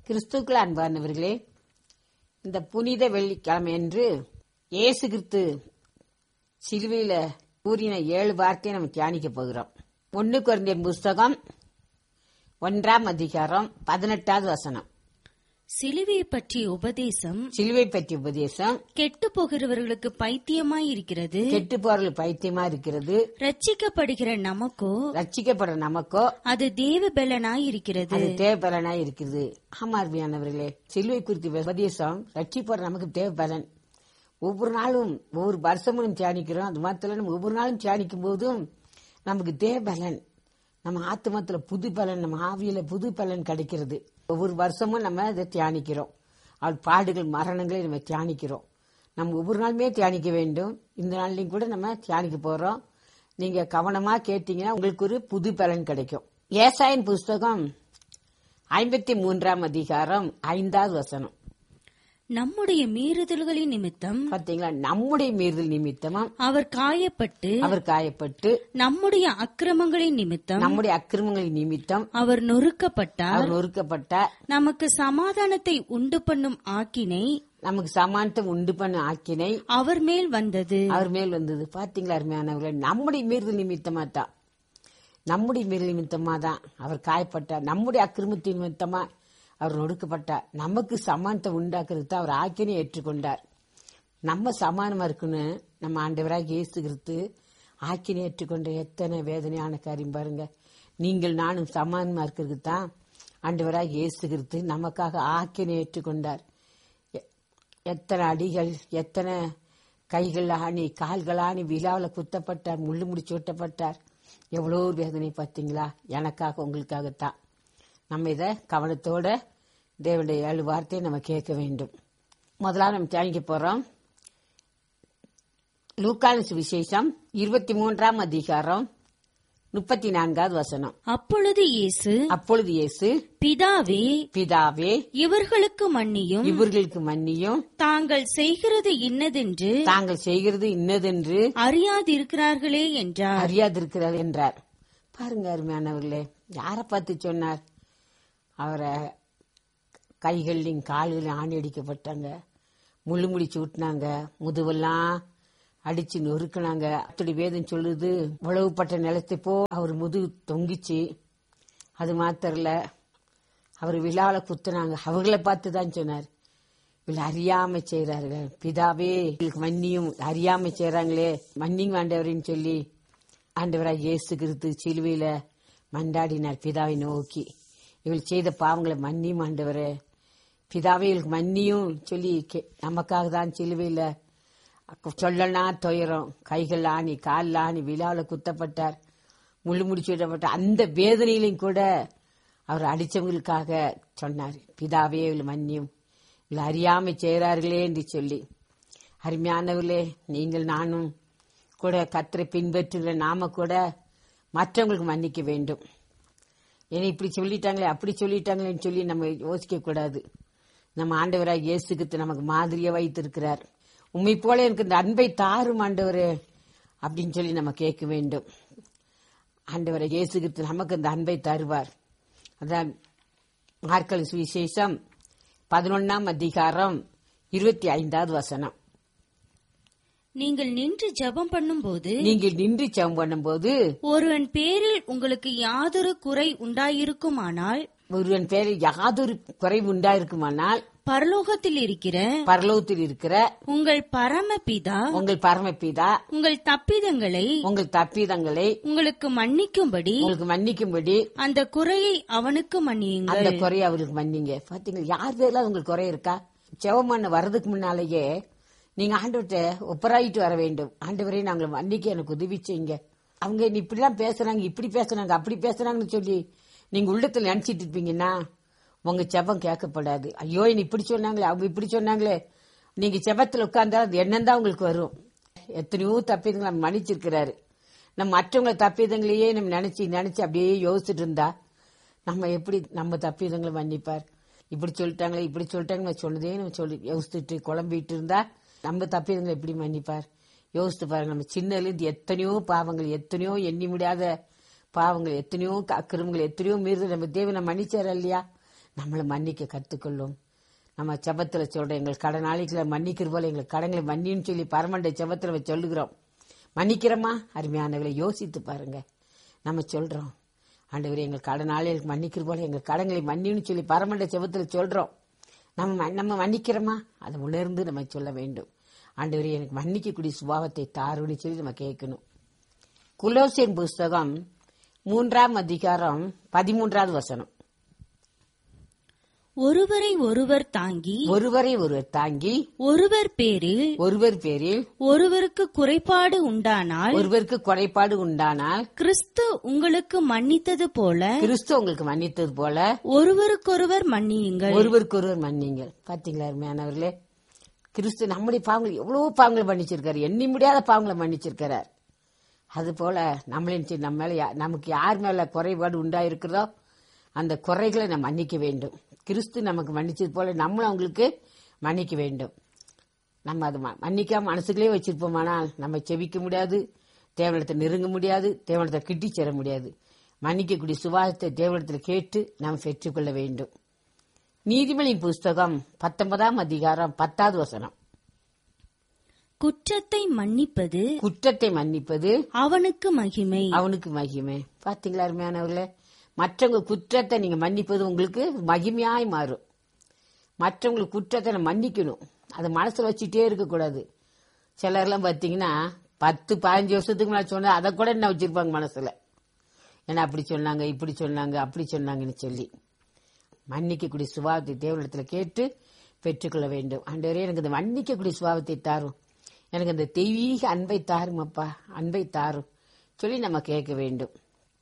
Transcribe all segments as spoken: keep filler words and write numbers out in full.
கிறிஸ்துக்கள் அன்பானவர்களே, இந்த புனித வெள்ளிக்கிழமை என்று இயேசு கிறிஸ்து சிலுவையில கூறின ஏழு வார்த்தையை நம்ம தியானிக்க போகிறோம். ஒன்னு கொரிந்தியர் புஸ்தகம் ஒன்றாம் அதிகாரம் பதினெட்டாவது வசனம். சிலுவையை பற்றிய உபதேசம் சிலுவை பற்றிய உபதேசம் கெட்டு போகிறவர்களுக்கு பைத்தியமாய் இருக்கிறது, கெட்டு போறவர்கள் பைத்தியமா இருக்கிறது. ரட்சிக்கப்படுகிற நமக்கோ ரட்சிக்கப்படுற நமக்கோ அது தேவ பலனாய் இருக்கிறது. அது தேவபலனாய் இருக்குது. ஆமா அருமையானவர்களே, சிலுவை குறித்த உபதேசம் ரட்சிப்படுற நமக்கு தேவபலன். ஒவ்வொரு நாளும் ஒவ்வொரு வருஷமும் தியானிக்கிறோம். அது மாத்திரம் நம்ம ஒவ்வொரு நாளும் தியானிக்கும் போதும் நமக்கு தேவபலன், நம்ம ஆத்மத்துல புது பலன், நம்ம ஆவியில புது பலன் கிடைக்கிறது. ஒவ்வொரு வருஷமும் நம்ம இதை தியானிக்கிறோம். அவள் பாடுகள் மரணங்களை நம்ம தியானிக்கிறோம். நம்ம ஒவ்வொரு நாளுமே தியானிக்க வேண்டும். இந்த நாள்லையும் கூட நம்ம தியானிக்க போறோம். நீங்க கவனமா கேட்டீங்கன்னா உங்களுக்கு ஒரு புது பலன் கிடைக்கும். ஏசாயின் புஸ்தகம் ஐம்பத்தி மூன்றாம் அதிகாரம் ஐந்தாவது வசனம். நம்முடைய மீறுதல்களின் நிமித்தம் பாத்தீங்களா, நம்முடைய மீறுதல் நிமித்தமா அவர் காயப்பட்டு அவர் காயப்பட்டு, நம்முடைய அக்கிரமங்களின் நிமித்தம் நம்முடைய அக்கிரமங்களின் நிமித்தம் அவர் நொறுக்கப்பட்டார். அவர் நொறுக்கப்பட்டார். நமக்கு சமாதானத்தை உண்டு பண்ணும் ஆக்கினை நமக்கு சமானத்தை உண்டு பண்ண ஆக்கினை அவர் மேல் வந்தது. அவர் மேல் வந்தது. பாத்தீங்களா அருமையானவர்களே, நம்முடைய மீறுதல் நிமித்தமா தான், நம்முடைய மீறுதல் நிமித்தமா தான் அவர் காயப்பட்டார். நம்முடைய அக்கிரமத்தின் நிமித்தமா அவர் நொடுக்கப்பட்டார். நமக்கு சமானத்தை உண்டாக்குறது தான் அவர் ஆக்கினை ஏற்றுக்கொண்டார். நம்ம சமானமா இருக்குன்னு நம்ம ஆண்டவராக இயேசு கிறிஸ்து ஆக்கினை ஏற்றுக்கொண்ட எத்தனை வேதனையான காரியம் பாருங்க. நீங்கள் நானும் சமானமா இருக்கிறது தான் ஆண்டவராக இயேசு கிறிஸ்து நமக்காக ஆக்கினை ஏற்றுக்கொண்டார். எத்தனை அடிகள், எத்தனை கைகள் ஆணி, கால்கள் ஆணி, விழாவில் குத்தப்பட்டார், முள்ளு முடிச்சு விட்டப்பட்டார். எவ்வளோ வேதனை பார்த்தீங்களா, எனக்காக உங்களுக்காகத்தான். நம்ம இதை கவனத்தோட தேவனுடைய ஏழு வார்த்தையை நம்ம கேட்க வேண்டும். முதலாவது நம்ம தியானிக்க போறோம் லூக்கான சுவிசேஷம் இருபத்தி மூன்றாம் அதிகாரம் முப்பத்தி நான்காவது வசனம். அப்பொழுது இயேசு அப்பொழுது இயேசு பிதாவே பிதாவே இவர்களுக்கு மன்னியும், இவர்களுக்கு மன்னியும், தாங்கள் செய்கிறது இன்னதென்று தாங்கள் செய்கிறது இன்னதென்று அறியாதிருக்கிறார்களே என்றார். அறியாதிருக்கிறார் என்றார். பாருங்க அருமையானவர்களே, யாரை பார்த்து சொன்னார்? அவரை கைகள்லையும் கால்களையும் ஆணி அடிக்கப்பட்டாங்க, முள்ளு முடிச்சு விட்டுனாங்க, முதுவெல்லாம் அடிச்சு நொறுக்கினாங்க. அப்படி வேதம் சொல்லுது, உழவுப்பட்ட நிலத்தை போ அவர் முதுகு தொங்கிச்சு. அது மாத்திரல, அவர் விழாவில குத்துனாங்க. அவர்களை பார்த்து தான் சொன்னார், இவள் அறியாம செய்யறார்கள், பிதாவே இவளுக்கு மன்னியும், அறியாம செய்யறாங்களே மன்னியும் ஆண்டவரின்னு சொல்லி ஆண்டவராக இயேசு கிறிஸ்து சிலுவையில மண்டாடினார் பிதாவை நோக்கி. இவள் செய்த பாவங்களை மன்னியும் ஆண்டவரே, பிதாவே இவளுக்கு மன்னியும் சொல்லி நமக்காக தான் சிலுவையில சொல்லலாம் துயரம், கைகள் ஆணி, கால் ஆணி, விழாவில் குத்தப்பட்டார், முள்ளு முடிச்சு விடப்பட்டார். அந்த வேதனையிலும் கூட அவர் அடிச்சவங்களுக்காக சொன்னார், பிதாவே இவள் மன்னியும், இவள் அறியாமை செய்கிறார்களே என்று சொல்லி. அருமையானவர்களே, நீங்கள் நானும் கூட கர்த்தரை பின்பற்றுகிற நாம கூட மற்றவங்களுக்கு மன்னிக்க வேண்டும். ஏன்னா இப்படி சொல்லிட்டாங்களே அப்படி சொல்லிட்டாங்களேன்னு சொல்லி நம்ம யோசிக்க கூடாது. நம்ம ஆண்டவராக இயேசு கிறிஸ்து நமக்கு மாதிரியா வைத்திருக்கிறார். உண்மை போல எனக்கு இந்த அன்பை தாரும் ஆண்டவரே அப்படின்னு சொல்லி நம்ம கேட்க வேண்டும். ஆண்டவரை இயேசு கிறிஸ்து நமக்கு இந்த அன்பை தருவார். அதான் மார்க்கு சுவிசேஷம் பதினொன்னாம் அதிகாரம் இருபத்தி ஐந்தாவது வசனம். நீங்கள் நின்று ஜெபம் பண்ணும் போது நீங்கள் நின்று ஜெபம் பண்ணும் போது ஒருவன் பேரில் உங்களுக்கு யாதொரு குறை உண்டாயிருக்குமானால் ஒருவன் பேரில் யாதொரு குறைவு உண்டாயிருக்குமானால் பரலோகத்தில் இருக்கிற பரலோகத்தில் இருக்கிற உங்கள் பரமபிதா உங்கள் பரமபிதா உங்கள் தப்பிதங்களை உங்கள் தப்பிதங்களை உங்களுக்கு மன்னிக்கும்படி உங்களுக்கு மன்னிக்கும்படி அந்த குறையை அவனுக்கு மன்னியுங்கள். அந்த குறையை அவருக்கு மன்னிங்க. பாத்தீங்களா, யார் பேர்ல உங்களுக்கு குறை இருக்கா? ஜெபம் வர்றதுக்கு முன்னாலேயே நீங்க ஆண்டவர்கிட்ட ஒப்பராயிட்டு வர வேண்டும். ஆண்டவரே நாங்கள் மன்னிக்க எனக்கு உதவி செய்யுங்க. அவங்க இப்படிலாம் பேசுறாங்க, இப்படி பேசுறாங்க, அப்படி பேசுறாங்கன்னு சொல்லி நீங்க உள்ளத்துல நினைச்சிட்டு இருப்பீங்கன்னா உங்க ஜெபம் கேட்கப்படாது. ஐயோ என்ன இப்படி சொன்னாங்களே, அவங்க இப்படி சொன்னாங்களே, நீங்க ஜெபத்துல உட்கார்ந்தா அது என்னதான் உங்களுக்கு வரும். எத்தனையோ தப்பிதங்களை நம்ம மன்னிச்சிருக்கிறாரு. நம்ம மற்றவங்களை தப்பிதங்களையே நம்ம நினைச்சு நினைச்சு அப்படியே யோசிச்சுட்டு இருந்தா நம்ம எப்படி நம்ம தப்பிதங்களை மன்னிப்பார்? இப்படி சொல்லிட்டாங்களே இப்படி சொல்லிட்டாங்க சொன்னதே நம்ம சொல்லி யோசிச்சுட்டு குழம்பிட்டு இருந்தா நம்ம தப்பிதங்களை எப்படி மன்னிப்பார்? யோசித்து பாருங்க. நம்ம சின்னலேருந்து எத்தனையோ பாவங்கள், எத்தனையோ எண்ணி முடியாத பாவங்கள், எத்தனையோ அக்கிரமங்கள், எத்தனையோ மீறுதல் நம்ம தேவனை மன்னிச்சார் இல்லையா? நம்மளை மன்னிக்க கத்துக்கொள்ளும். நம்ம செபத்துல சொல்றோம், எங்கள் கடனாளிகளை மன்னிக்கிற போல எங்கள் கடங்களை மன்னின்னு சொல்லி பரமண்ட செபத்துல சொல்லுகிறோம். மன்னிக்கிறோமா? அருமையானவர்களை யோசித்து பாருங்க. நம்ம சொல்றோம், ஆண்டவரே எங்கள் கடனாளிகளுக்கு மன்னிக்கிற போல எங்கள் கடங்களை மன்னின்னு சொல்லி பரமண்ட செபத்துல சொல்றோம். நம்ம நம்ம மன்னிக்கிறோமா? அதை உணர்ந்து நம்ம சொல்ல வேண்டும். ஆண்டவரே எனக்கு மன்னிக்கக்கூடிய சுபாவத்தை தாருன்னு சொல்லி நம்ம கேட்கணும். கொலோசியர் புஸ்தகம் மூன்றாம் அதிகாரம் பதிமூன்றாவது வசனம். ஒருவரை ஒருவர் தாங்கி ஒருவரை ஒருவர் தாங்கி ஒருவர் பேரில் ஒருவர் பேரில் ஒருவருக்கு குறைபாடு உண்டானால் ஒருவருக்கு குறைபாடு உண்டானால் கிறிஸ்து உங்களுக்கு மன்னித்தது போல கிறிஸ்து உங்களுக்கு மன்னித்தது போல ஒருவருக்கொருவர் மன்னியுங்கள். ஒருவருக்கொருவர் மன்னிங்கள். பாத்தீங்களா அருமையானவர்களே, கிறிஸ்து நம்முடைய பாவங்கள் எவ்வளவு பாவங்களை மன்னிச்சிருக்காரு, எண்ணி முடியாத பாவங்களை மன்னிச்சிருக்கிறார். அது போல நம்மளின் நம்ம மேல நமக்கு யார் மேல குறைபாடு உண்டாயிருக்கிறதோ அந்த குறைகளை நம்ம மன்னிக்க வேண்டும். கிறிஸ்து நமக்கு மன்னிச்சது போல நம்மளும் அவங்களுக்கு மன்னிக்க வேண்டும். நம்ம அதை மன்னிக்காம மனசுக்குள்ளே வச்சிருப்போமானால் நம்ம செவிக்க முடியாது, தேவனிடத்தை நெருங்க முடியாது, தேவனிடத்தை கிட்டி சேர முடியாது. மன்னிக்கக்கூடிய சுபாவத்தை தேவனிடத்தில் கேட்டு நாம் பெற்றுக்கொள்ள வேண்டும். நீதிமொழியின் புஸ்தகம் பத்தொன்பதாம் அதிகாரம் பத்தாவது வசனம். குற்றத்தை மன்னிப்பது குற்றத்தை மன்னிப்பது அவனுக்கு மகிமை அவனுக்கு மகிமை. பாத்தீங்களா அருமையானவர்களே, மற்றவங்க குற்றத்தை நீங்க மன்னிப்பது உங்களுக்கு மகிமையாய் மாறும். மற்றவங்களுக்கு குற்றத்தை நம்ம மன்னிக்கணும், அதை மனசுல வச்சுட்டே இருக்கக்கூடாது. சிலர்லாம் பாத்தீங்கன்னா பத்து பதினஞ்சு வருஷத்துக்கு மேல சொன்னா அதை கூட என்ன வச்சிருப்பாங்க மனசுல, ஏன்னா அப்படி சொன்னாங்க இப்படி சொன்னாங்க அப்படி சொன்னாங்கன்னு சொல்லி. மன்னிக்கக்கூடிய சுபாவத்தை தேவனிடத்துல கேட்டு பெற்றுக்கொள்ள வேண்டும். ஆண்டவரே எனக்கு இந்த மன்னிக்கக்கூடிய சுபாவத்தை தாரும், எனக்கு அந்த தெய்வீக அன்பை தாரும் அப்பா, அன்பை தாரும் சொல்லி நம்ம கேட்க வேண்டும்.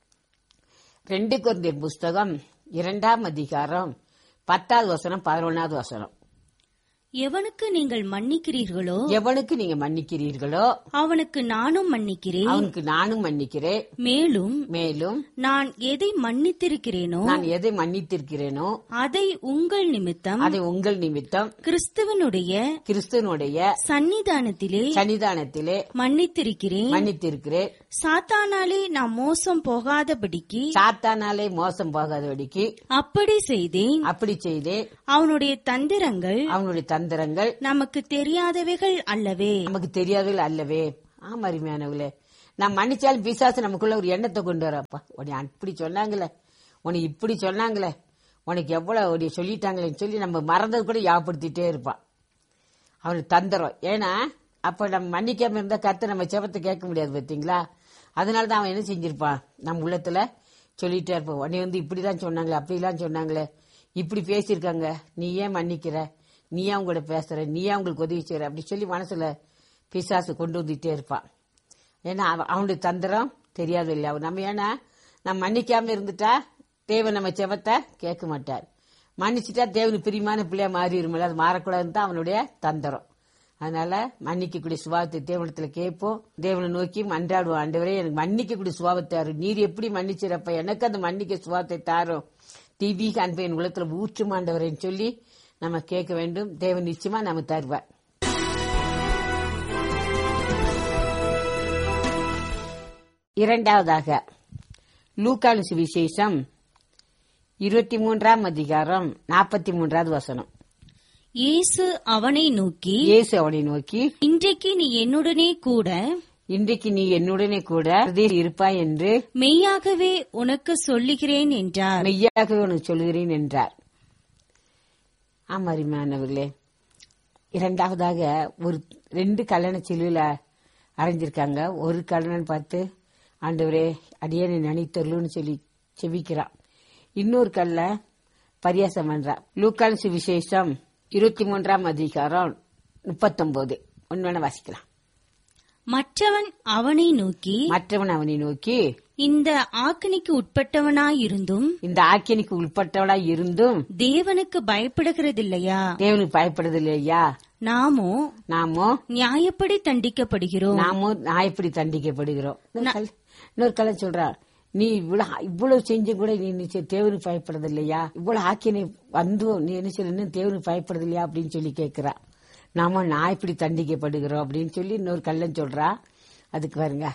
ரெண்டு கொரிந்தியர் புஸ்தகம் இரண்டாம் அதிகாரம் பத்தாவது வசனம் பதினொன்னாவது வசனம். எவனுக்கு நீங்கள் மன்னிக்கிறீர்களோ எவனுக்கு நீங்க மன்னிக்கிறீர்களோ அவனுக்கு நானும் மன்னிக்கிறேன் அவனுக்கு நானும் மன்னிக்கிறேன். மேலும் மேலும் நான் எதை மன்னித்திருக்கிறேனோ நான் எதை மன்னித்திருக்கிறேனோ அதை உங்கள் நிமித்தம் அதை உங்கள் நிமித்தம் கிறிஸ்துவனுடைய கிறிஸ்துவனுடைய சன்னிதானத்திலே சன்னிதானத்திலே மன்னித்திருக்கிறேன் மன்னித்திருக்கிறேன். சாத்தானாலே நான் மோசம் போகாதபடிக்கு சாத்தானாலே மோசம் போகாதபடிக்கு அப்படி செய்தேன். அப்படி செய்தேன். அவனுடைய தந்திரங்கள் அவனுடைய தந்திரங்கள் நமக்கு தெரியாதவைகள் அல்லவே நமக்கு தெரியாதவைகள் அல்லவே. ஆமா அருமையானவர்களே, நான் மன்னிச்சாலும் பிசாசு நமக்குள்ள ஒரு எண்ணத்தை கொண்டு வரப்பா, உன்னை அப்படி சொன்னாங்களே, உனக்கு இப்படி சொன்னாங்களே, உனக்கு எவ்வளவு சொல்லிட்டாங்களேன்னு சொல்லி நம்ம மறந்தது கூட யாப்படுத்திட்டே இருப்பான். அவனுக்கு தந்திரம். ஏன்னா அப்ப நம்ம மன்னிக்காம இருந்தா கர்த்தர் நம்ம செபத்தை கேட்க முடியாது பாத்தீங்களா. அதனாலதான் அவன் என்ன செஞ்சிருப்பான், நம்ம உள்ளத்துல சொல்லிட்டே இருப்பான், உன்னை வந்து இப்படிதான் சொன்னாங்களே, அப்படிலாம் சொன்னாங்களே, இப்படி பேசியிருக்காங்க, நீ ஏன் மன்னிக்கிற, நீ ஏன் கூட பேசுற, நீ ஏன் உங்களுக்கு உதவி செய்யற அப்படி சொல்லி மனசுல பிசாசு கொண்டு வந்துட்டே இருப்பான். ஏன்னா அவனுடைய தந்திரம் தெரியாது இல்லை. அவன் நம்ம ஏன்னா நம்ம மன்னிக்காம இருந்துட்டா தேவன் நம்ம செபத்தை கேட்க மாட்டார். மன்னிச்சுட்டா தேவனு பிரியமான பிள்ளையா மாறிடுமில்ல, அது மாறக்கூடாதுன்னு தான் அவனுடைய தந்திரம். அதனால மன்னிக்கக்கூடிய சுபாவத்தை தேவனத்துல கேட்போம், தேவனை நோக்கி மன்றாடுவோம். ஆண்டவரே எனக்கு மன்னிக்கக்கூடிய சுபாவத்தை தாரு, நீர் எப்படி மன்னிச்சிடப்ப எனக்கு அந்த மன்னிக்க சுபாவத்தை தாரும், தெய்வீக அன்பை என் உலகத்துல ஊற்றும் ஆண்டவரேன்னு சொல்லி நம்ம கேட்க வேண்டும். தேவன் நிச்சயமா நம்ம தருவார். இரண்டாவதாக லூக்கானு சுவிசேஷம் இருபத்தி மூன்றாம் அதிகாரம் நாற்பத்தி மூன்றாவது வசனம். இயேசு அவனை நோக்கி இயேசு அவனை நோக்கி இன்றைக்கு நீ என்னுடனே கூட இன்றைக்கு நீ என்னுடனே கூட இருப்பாய் என்று மெய்யாகவே உனக்கு சொல்லுகிறேன் என்றார். மெய்யாகவே உனக்கு சொல்லுகிறேன் என்றார். ஆமாரிமானவர்களே, இரண்டாவதாக ஒரு ரெண்டு கல்யாண சிலுவையில அரைஞ்சிருக்காங்க. ஒரு கல்யாணம் பார்த்து ஆண்டவரே அடியேனை நினைத்தருளுன்னு சொல்லி செபிக்கிறான். இன்னொரு கல்ல பரியாசம் பண்றான். லூக்கான் சுவிசேஷம் இருபத்தி மூன்றாம் அதிகாரம் முப்பத்தொன்பது ஒன்னு வாசிக்கலாம். மற்றவன் அவனை நோக்கி மற்றவன் அவனை நோக்கி இந்த ஆக்கினிக்கு உட்பட்டவனாயிருந்தும் இந்த ஆக்கினிக்கு உட்பட்டவனாய் இருந்தும் தேவனுக்கு பயப்படுகிறதில்லையா தேவனுக்கு பயப்படுறதில்லையா நாமோ நாமோ நியாயப்படி தண்டிக்கப்படுகிறோம் நாமோ நியாயப்படி தண்டிக்கப்படுகிறோம். இன்னொரு கலை சொல்றா, நீ இவ்வளவு இவ்வளவு செஞ்சு கூட நீ தேவனுக்கு பயப்படுறது இல்லையா, இவ்வளவு ஆக்கினை வந்தும் நீ என்ன சொல்லு இன்னும் தேவனுக்கு பயப்படுறது இல்லையா அப்படின்னு சொல்லி கேட்கிறா. நாம நான் இப்படி தண்டிக்கப்படுகிறோம் அப்படின்னு சொல்லி இன்னொரு கள்ளன் சொல்றா. அதுக்கு பாருங்க,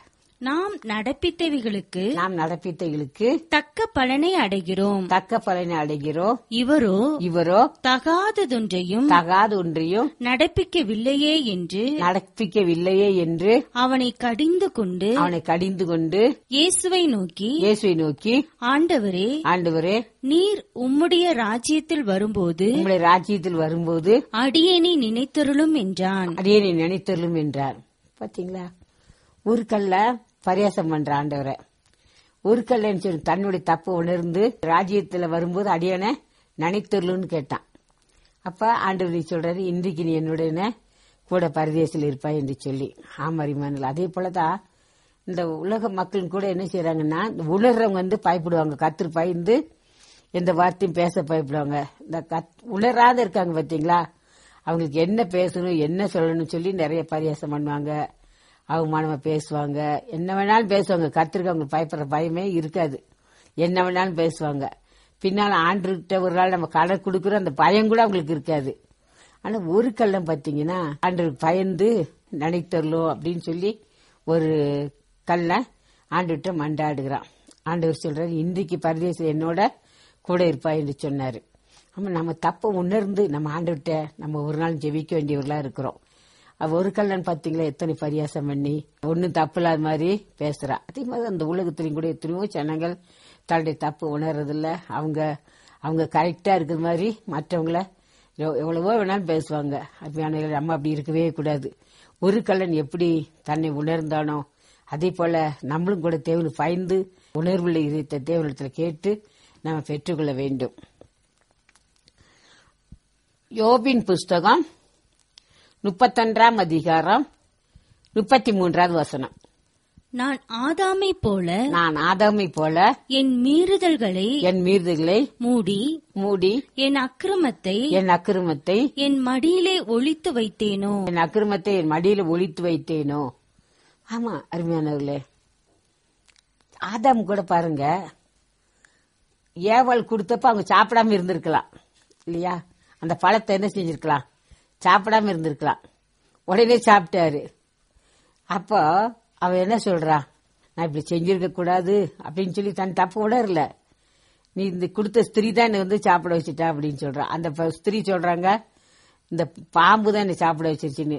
நாம் நடப்பித்தவைகளுக்கு நாம் நடப்பித்தவைகளுக்கு தக்க பலனை அடைகிறோம். தக்க பலனை அடைகிறோம். இவரோ இவரோ தகாததொன்றையும் தகாத ஒன்றையும் நடப்பிக்கவில்லையே என்று நடப்பிக்கவில்லையே என்று அவனை கடிந்து கொண்டு அவனை கடிந்து கொண்டு இயேசுவை நோக்கி இயேசுவை நோக்கி ஆண்டவரே, ஆண்டவரே, நீர் உம்முடைய ராஜ்யத்தில் வரும்போது உம்முடைய ராஜ்யத்தில் வரும்போது அடியேனை நினைத்தருளும் என்றான். அடியேனை நினைத்தருளும் என்றார். பாத்தீங்களா, ஒரு கல்ல பரியாசம் பண்ற ஆண்டவரை, ஒரு கல்லன்னு சொல்லி தன்னுடைய தப்பு உணர்ந்து ராஜ்யத்துல வரும்போது அடியனை நினைத்தருளும்னு கேட்டான். அப்ப ஆண்டவர் சொல்றாரு, இன்றைக்கு நீ என்னுடைய கூட பரதேசில் இருப்பாய் என்று சொல்லி. ஆமரிமானல் அதே போலதான் இந்த உலக மக்கள் கூட என்ன செய்யறாங்கன்னா, உணர்றவங்க வந்து பயப்படுவாங்க, கத்திர பயந்து எந்த வார்த்தையும் பேச பயப்படுவாங்க. இந்த உணராத இருக்காங்க பாத்தீங்களா, அவங்களுக்கு என்ன பேசணும் என்ன சொல்லணும்னு சொல்லி நிறைய பரியாசம் பண்ணுவாங்க, அவமானமா பேசுவாங்க, என்ன வேணாலும் பேசுவாங்க. கத்திரிக்க அவங்களுக்கு பயப்படுற பயமே இருக்காது, என்ன வேணாலும் பேசுவாங்க. பின்னால ஆண்டுகிட்ட ஒரு நாள் நம்ம கடன் கொடுக்குறோம், அந்த பயம் கூட அவங்களுக்கு இருக்காது. ஆனா ஒரு கள்ளம் பாத்தீங்கன்னா, ஆண்டவருக்கு பயந்து நினைத்தரலோ அப்படின்னு சொல்லி ஒரு கல்ல ஆண்டுகிட்ட மண்டாடுகிறான். ஆண்டவர் சொல்றாரு, இன்றைக்கு பரதேசம் என்னோட கூட இருப்பா என்று சொன்னாரு. ஆமா, நம்ம தப்ப உணர்ந்து நம்ம ஆண்டுகிட்ட நம்ம ஒரு நாள் ஜெபிக்க வேண்டியவர்களா இருக்கிறோம். ஒரு கல்லன் பாத்தீங்களா எத்தனை பரியாசம் பண்ணி ஒன்னும் தப்பு இல்லாத மாதிரி பேசுறா. அதே மாதிரி அந்த உலகத்திலையும் கூட எத்தனையோ ஜனங்கள் தன்னுடைய தப்பு உணர்றதில்ல, அவங்க அவங்க கரெக்டா இருக்கிற மாதிரி மற்றவங்கள எவ்வளவோ வேணாலும் பேசுவாங்க. அப்படியான நம்ம அப்படி இருக்கவே கூடாது. ஒரு கல்லன் எப்படி தன்னை உணர்ந்தானோ அதே போல நம்மளும் கூட தேவனுக்கு பயந்து உணர்வுள்ள இதயத்தை தேவனிடத்துல கேட்டு நம்ம பெற்றுக்கொள்ள வேண்டும். யோபின் புஸ்தகம் முப்பத்தொன்றாம் அதிகாரம் முப்பத்தி மூன்றாவது வசனம். நான் ஆதாமை போல நான் ஆதாமை போல என் மீறுதல்களை என் மீறுதல்களை மூடி மூடி என் அக்கிரமத்தை என் அக்கிரமத்தை என் மடியிலே ஒளித்து வைத்தேனோ என் அக்கிரமத்தை என் மடியில ஒளித்து வைத்தேனோ. ஆமா அருமையானவர்களே, ஆதாம் கூட பாருங்க, ஏவல் கொடுத்தப்ப அவங்க சாப்பிடாம இருந்திருக்கலாம் இல்லையா, அந்த பழத்தை என்ன செஞ்சிருக்கலாம், சாப்பிடாம இருந்திருக்கலாம். உடனே சாப்பிட்டாரு. அப்போ அவ என்ன சொல்றா, நான் இப்படி செஞ்சிருக்க கூடாது அப்படின்னு சொல்லி தன் தப்பு உணரல. நீ இந்த கொடுத்த ஸ்திரீ தான் என்னை வந்து சாப்பிட வச்சுட்டா அப்படின்னு சொல்றா. அந்த ஸ்திரீ சொல்றாங்க, இந்த பாம்பு தான் என்னை சாப்பிட வச்சிருச்சுன்னு.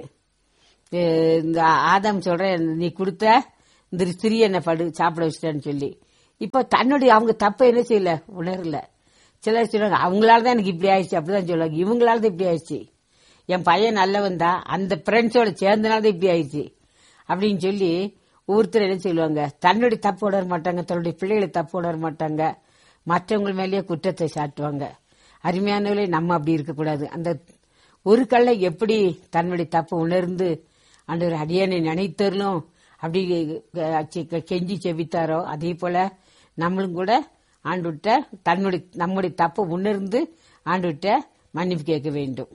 இந்த ஆதாம் சொல்ற, நீ கொடுத்த இந்த ஸ்திரீ என்ன படு சாப்பிட வச்சுட்டான்னு சொல்லி. இப்ப தன்னுடைய அவங்க தப்ப என்ன செய்யல, உணரல. சிலர் சொல்றாங்க, அவங்களாலதான் எனக்கு இப்படி ஆயிடுச்சு அப்படிதான் சொல்லுவாங்க. இவங்களாலதான் இப்படி ஆயிடுச்சு, என் பையன் நல்லவன் தான், அந்த ஃப்ரெண்ட்ஸோட சேர்ந்தனால்தான் இப்படி ஆயிடுச்சு அப்படின்னு சொல்லி ஒவ்வொருத்தர் என்ன சொல்லுவாங்க, தன்னுடைய தப்பு உணர மாட்டாங்க, தன்னுடைய பிள்ளைகளை தப்பு உணர மாட்டாங்க, மற்றவங்க மேலேயே குற்றத்தை சாட்டுவாங்க. அருமையானவர்களே, நம்ம அப்படி இருக்கக்கூடாது. அந்த ஒரு கல்லை எப்படி தன்னுடைய தப்பு உணர்ந்து ஆண்டவர் அடியானை நினைத்தரலும் அப்படி கெஞ்சி செவித்தாரோ, அதே போல நம்மளும் கூட ஆண்டுகிட்ட தன்னுடைய நம்முடைய தப்பை உணர்ந்து ஆண்டுகிட்ட மன்னிப்பு கேட்க வேண்டும்.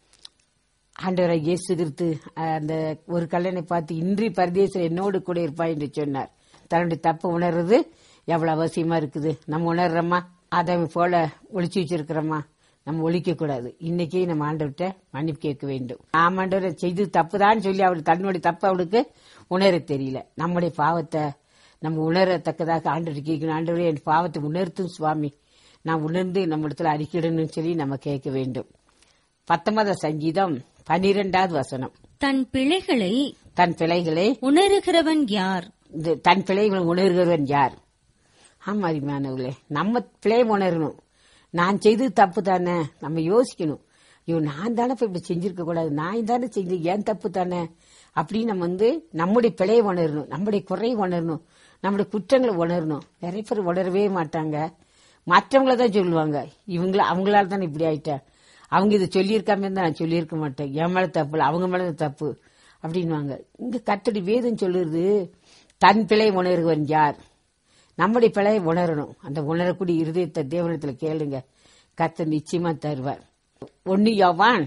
ஆண்டவரை இயேசு கிறிஸ்து அந்த ஒரு கல்லனை பார்த்து, இன்றி பரதேசம் என்னோடு கூட இருப்பாய் என்று சொன்னார். தன்னுடைய தப்பை உணர்றது எவ்வளவு அவசியமா இருக்குது. நம்ம உணர்றோமா, அதை போல ஒளிச்சு வச்சிருக்கிறோமா, நம்ம ஒழிக்க கூடாது. இன்னைக்கு நம்ம ஆண்டவர்கிட்ட மன்னிப்பு கேட்க வேண்டும். ஆமாண்டவரை செய்து தப்புதான் சொல்லி அவள் தன்னுடைய தப்பு அவளுக்கு உணர தெரியல. நம்முடைய பாவத்தை நம்ம உணரத்தக்கதாக ஆண்டவர் கேட்கணும். ஆண்டவரே, என் பாவத்தை உணர்த்தும் சுவாமி, நான் உணர்ந்து நம்ம இடத்துல அறிக்கிடணும்னு சொல்லி நம்ம கேட்க வேண்டும். பத்தொன்பதாம் சங்கீதம் பனிரெண்டாவது வசனம். தன் பிழைகளை தன் பிழைகளை உணர்கிறவன் யார்? தன் பிழைகளை உணர்கிறவன் யார்? ஆமா அருமையானவர்களே, நம்ம பிழை உணரணும். நான் செய்தது தப்பு தானே, நம்ம யோசிக்கணும். ஐயோ, நான் தானே இப்படி செஞ்சிருக்க கூடாது, நான் தானே செஞ்சு, ஏன் தப்பு தானே அப்படின்னு நம்ம வந்து நம்முடைய பிழையை உணரணும், நம்முடைய குறையை உணரணும், நம்முடைய குற்றங்களை உணரணும். நிறைய பேர் உணரவே மாட்டாங்க, மற்றவங்கள தான் சொல்லுவாங்க, இவங்கள அவங்களால தானே இப்படி ஆயிட்டேன், அவங்க இதை சொல்லியிருக்காம இருந்தா நான் சொல்லியிருக்க மாட்டேன், என் மேல தப்பு இல்லை, அவங்க மேல தப்பு அப்படின்வாங்க. இங்க கர்த்தருடைய வேதம் சொல்லுறது, தன் பிழை உணர்வன் யார்? நம்முடைய பிழையை உணரணும். அந்த உணரக்கூடிய இருதயத்தை தேவனிடத்துல கேளுங்க, கர்த்தர் நிச்சயமா தருவார். ஒன்னு யோவான்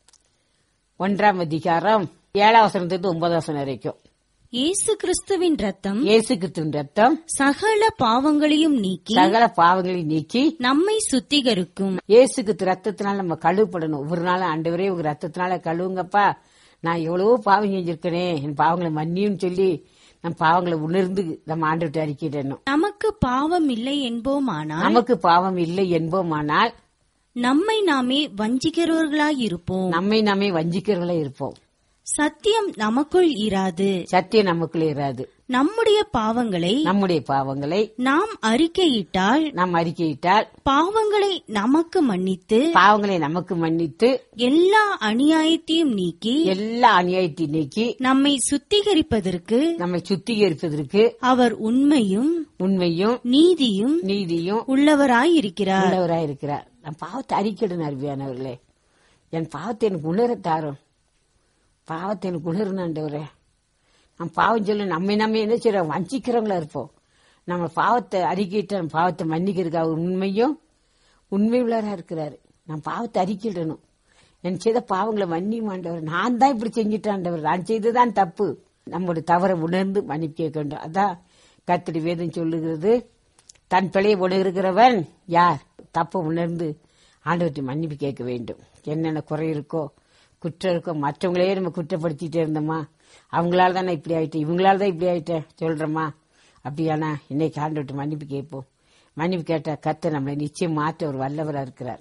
ஒன்றாம் அதிகாரம் ஏழாம் வசனத்திலிருந்து ஒன்பதாம் வசனம் வரைக்கும். இயேசு கிறிஸ்துவின் ரத்தம் இயேசு கிறிஸ்துவின் ரத்தம் சகல பாவங்களையும் நீக்கி சகல பாவங்களையும் நீக்கி நம்மை சுத்திகரிக்கும். இயேசு கிறிஸ்து ரத்தத்தினால நம்ம கழுவப்படணும். ஒவ்வொரு நாளும் ஆண்டவரே உங்க ரத்தத்தினால கழுவுங்கப்பா, நான் எவ்வளவோ பாவம் செஞ்சிருக்கேனே, என் பாவங்களை மன்னியும் சொல்லி நம் பாவங்களை உணர்ந்து நம்ம ஆண்டவர்கிட்ட அறிக்கையிடணும். நமக்கு பாவம் இல்லை என்போமானால் நமக்கு பாவம் இல்லை என்போமானால் நம்மை நாமே வஞ்சிக்கிறவர்களாயிருப்போம். நம்மை நாமே வஞ்சிக்கிறவர்களா இருப்போம். சத்தியம் நமக்குள் இராது. சத்தியம் நமக்குள்ளே இராது. நம்முடைய பாவங்களை நம்முடைய பாவங்களை நாம் அறிக்கையிட்டால் நாம் அறிக்கையிட்டால் பாவங்களை நமக்கு மன்னித்து பாவங்களை நமக்கு மன்னித்து எல்லா அநியாயத்தையும் நீக்கி எல்லா அநியாயத்தையும் நீக்கி நம்மை சுத்திகரிப்பதற்கு நம்மை சுத்திகரிப்பதற்கு அவர் உண்மையும் உண்மையும் நீதியும் நீதியும் உள்ளவராயிருக்கிறார். உள்ளவராயிருக்கிறார். நான் பாவத்தை அறிக்கையிடணும் அருமையானவர்களே. என் பாவத்தை எனக்கு உணர தாரும். பாவத்தை எனக்கு உணரணும் ஆண்டவரே. நம்ம பாவம் சொல்லி நம்ம நம்ம என்ன செய்யறோம், வஞ்சிக்கிறவங்களா இருப்போம். நம்ம பாவத்தை அறிக்கையிட்ட நம்ம பாவத்தை மன்னிக்கிறதுக்கு அவர் உண்மையும் உண்மை உள்ளவரா இருக்கிறாரு. நான் பாவத்தை அறிக்கையிடணும். என் செய்த பாவங்களை மன்னியும் ஆண்டவர். நான் தான் இப்படி செஞ்சுட்டேன் ஆண்டவர், நான் செய்ததான் தப்பு. நம்மளுடைய தவறை உணர்ந்து மன்னிப்பு கேட்க வேண்டும். அதான் கர்த்தருடைய வேதம் சொல்லுகிறது, தன் பிழையை உணர்கிறவன் யார்? தப்பை உணர்ந்து ஆண்டவர்கிட்ட மன்னிப்பு கேட்க வேண்டும். என்னென்ன குறை இருக்கோ குற்றம் இருக்கோ மற்றவங்களே நம்ம குற்றப்படுத்திட்டே இருந்தோமா, அவங்களால தான் நான் இப்படி ஆயிட்டேன், இவங்களால தான் இப்படி ஆயிட்டேன் சொல்றோமா, அப்படியானா இன்னைக்கு ஆண்டவர்கிட்ட மன்னிப்பு கேட்போம். மன்னிப்பு கேட்டா கர்த்தர் நம்மளை நிச்சயம் மாற்ற ஒரு வல்லவரா இருக்கிறார்.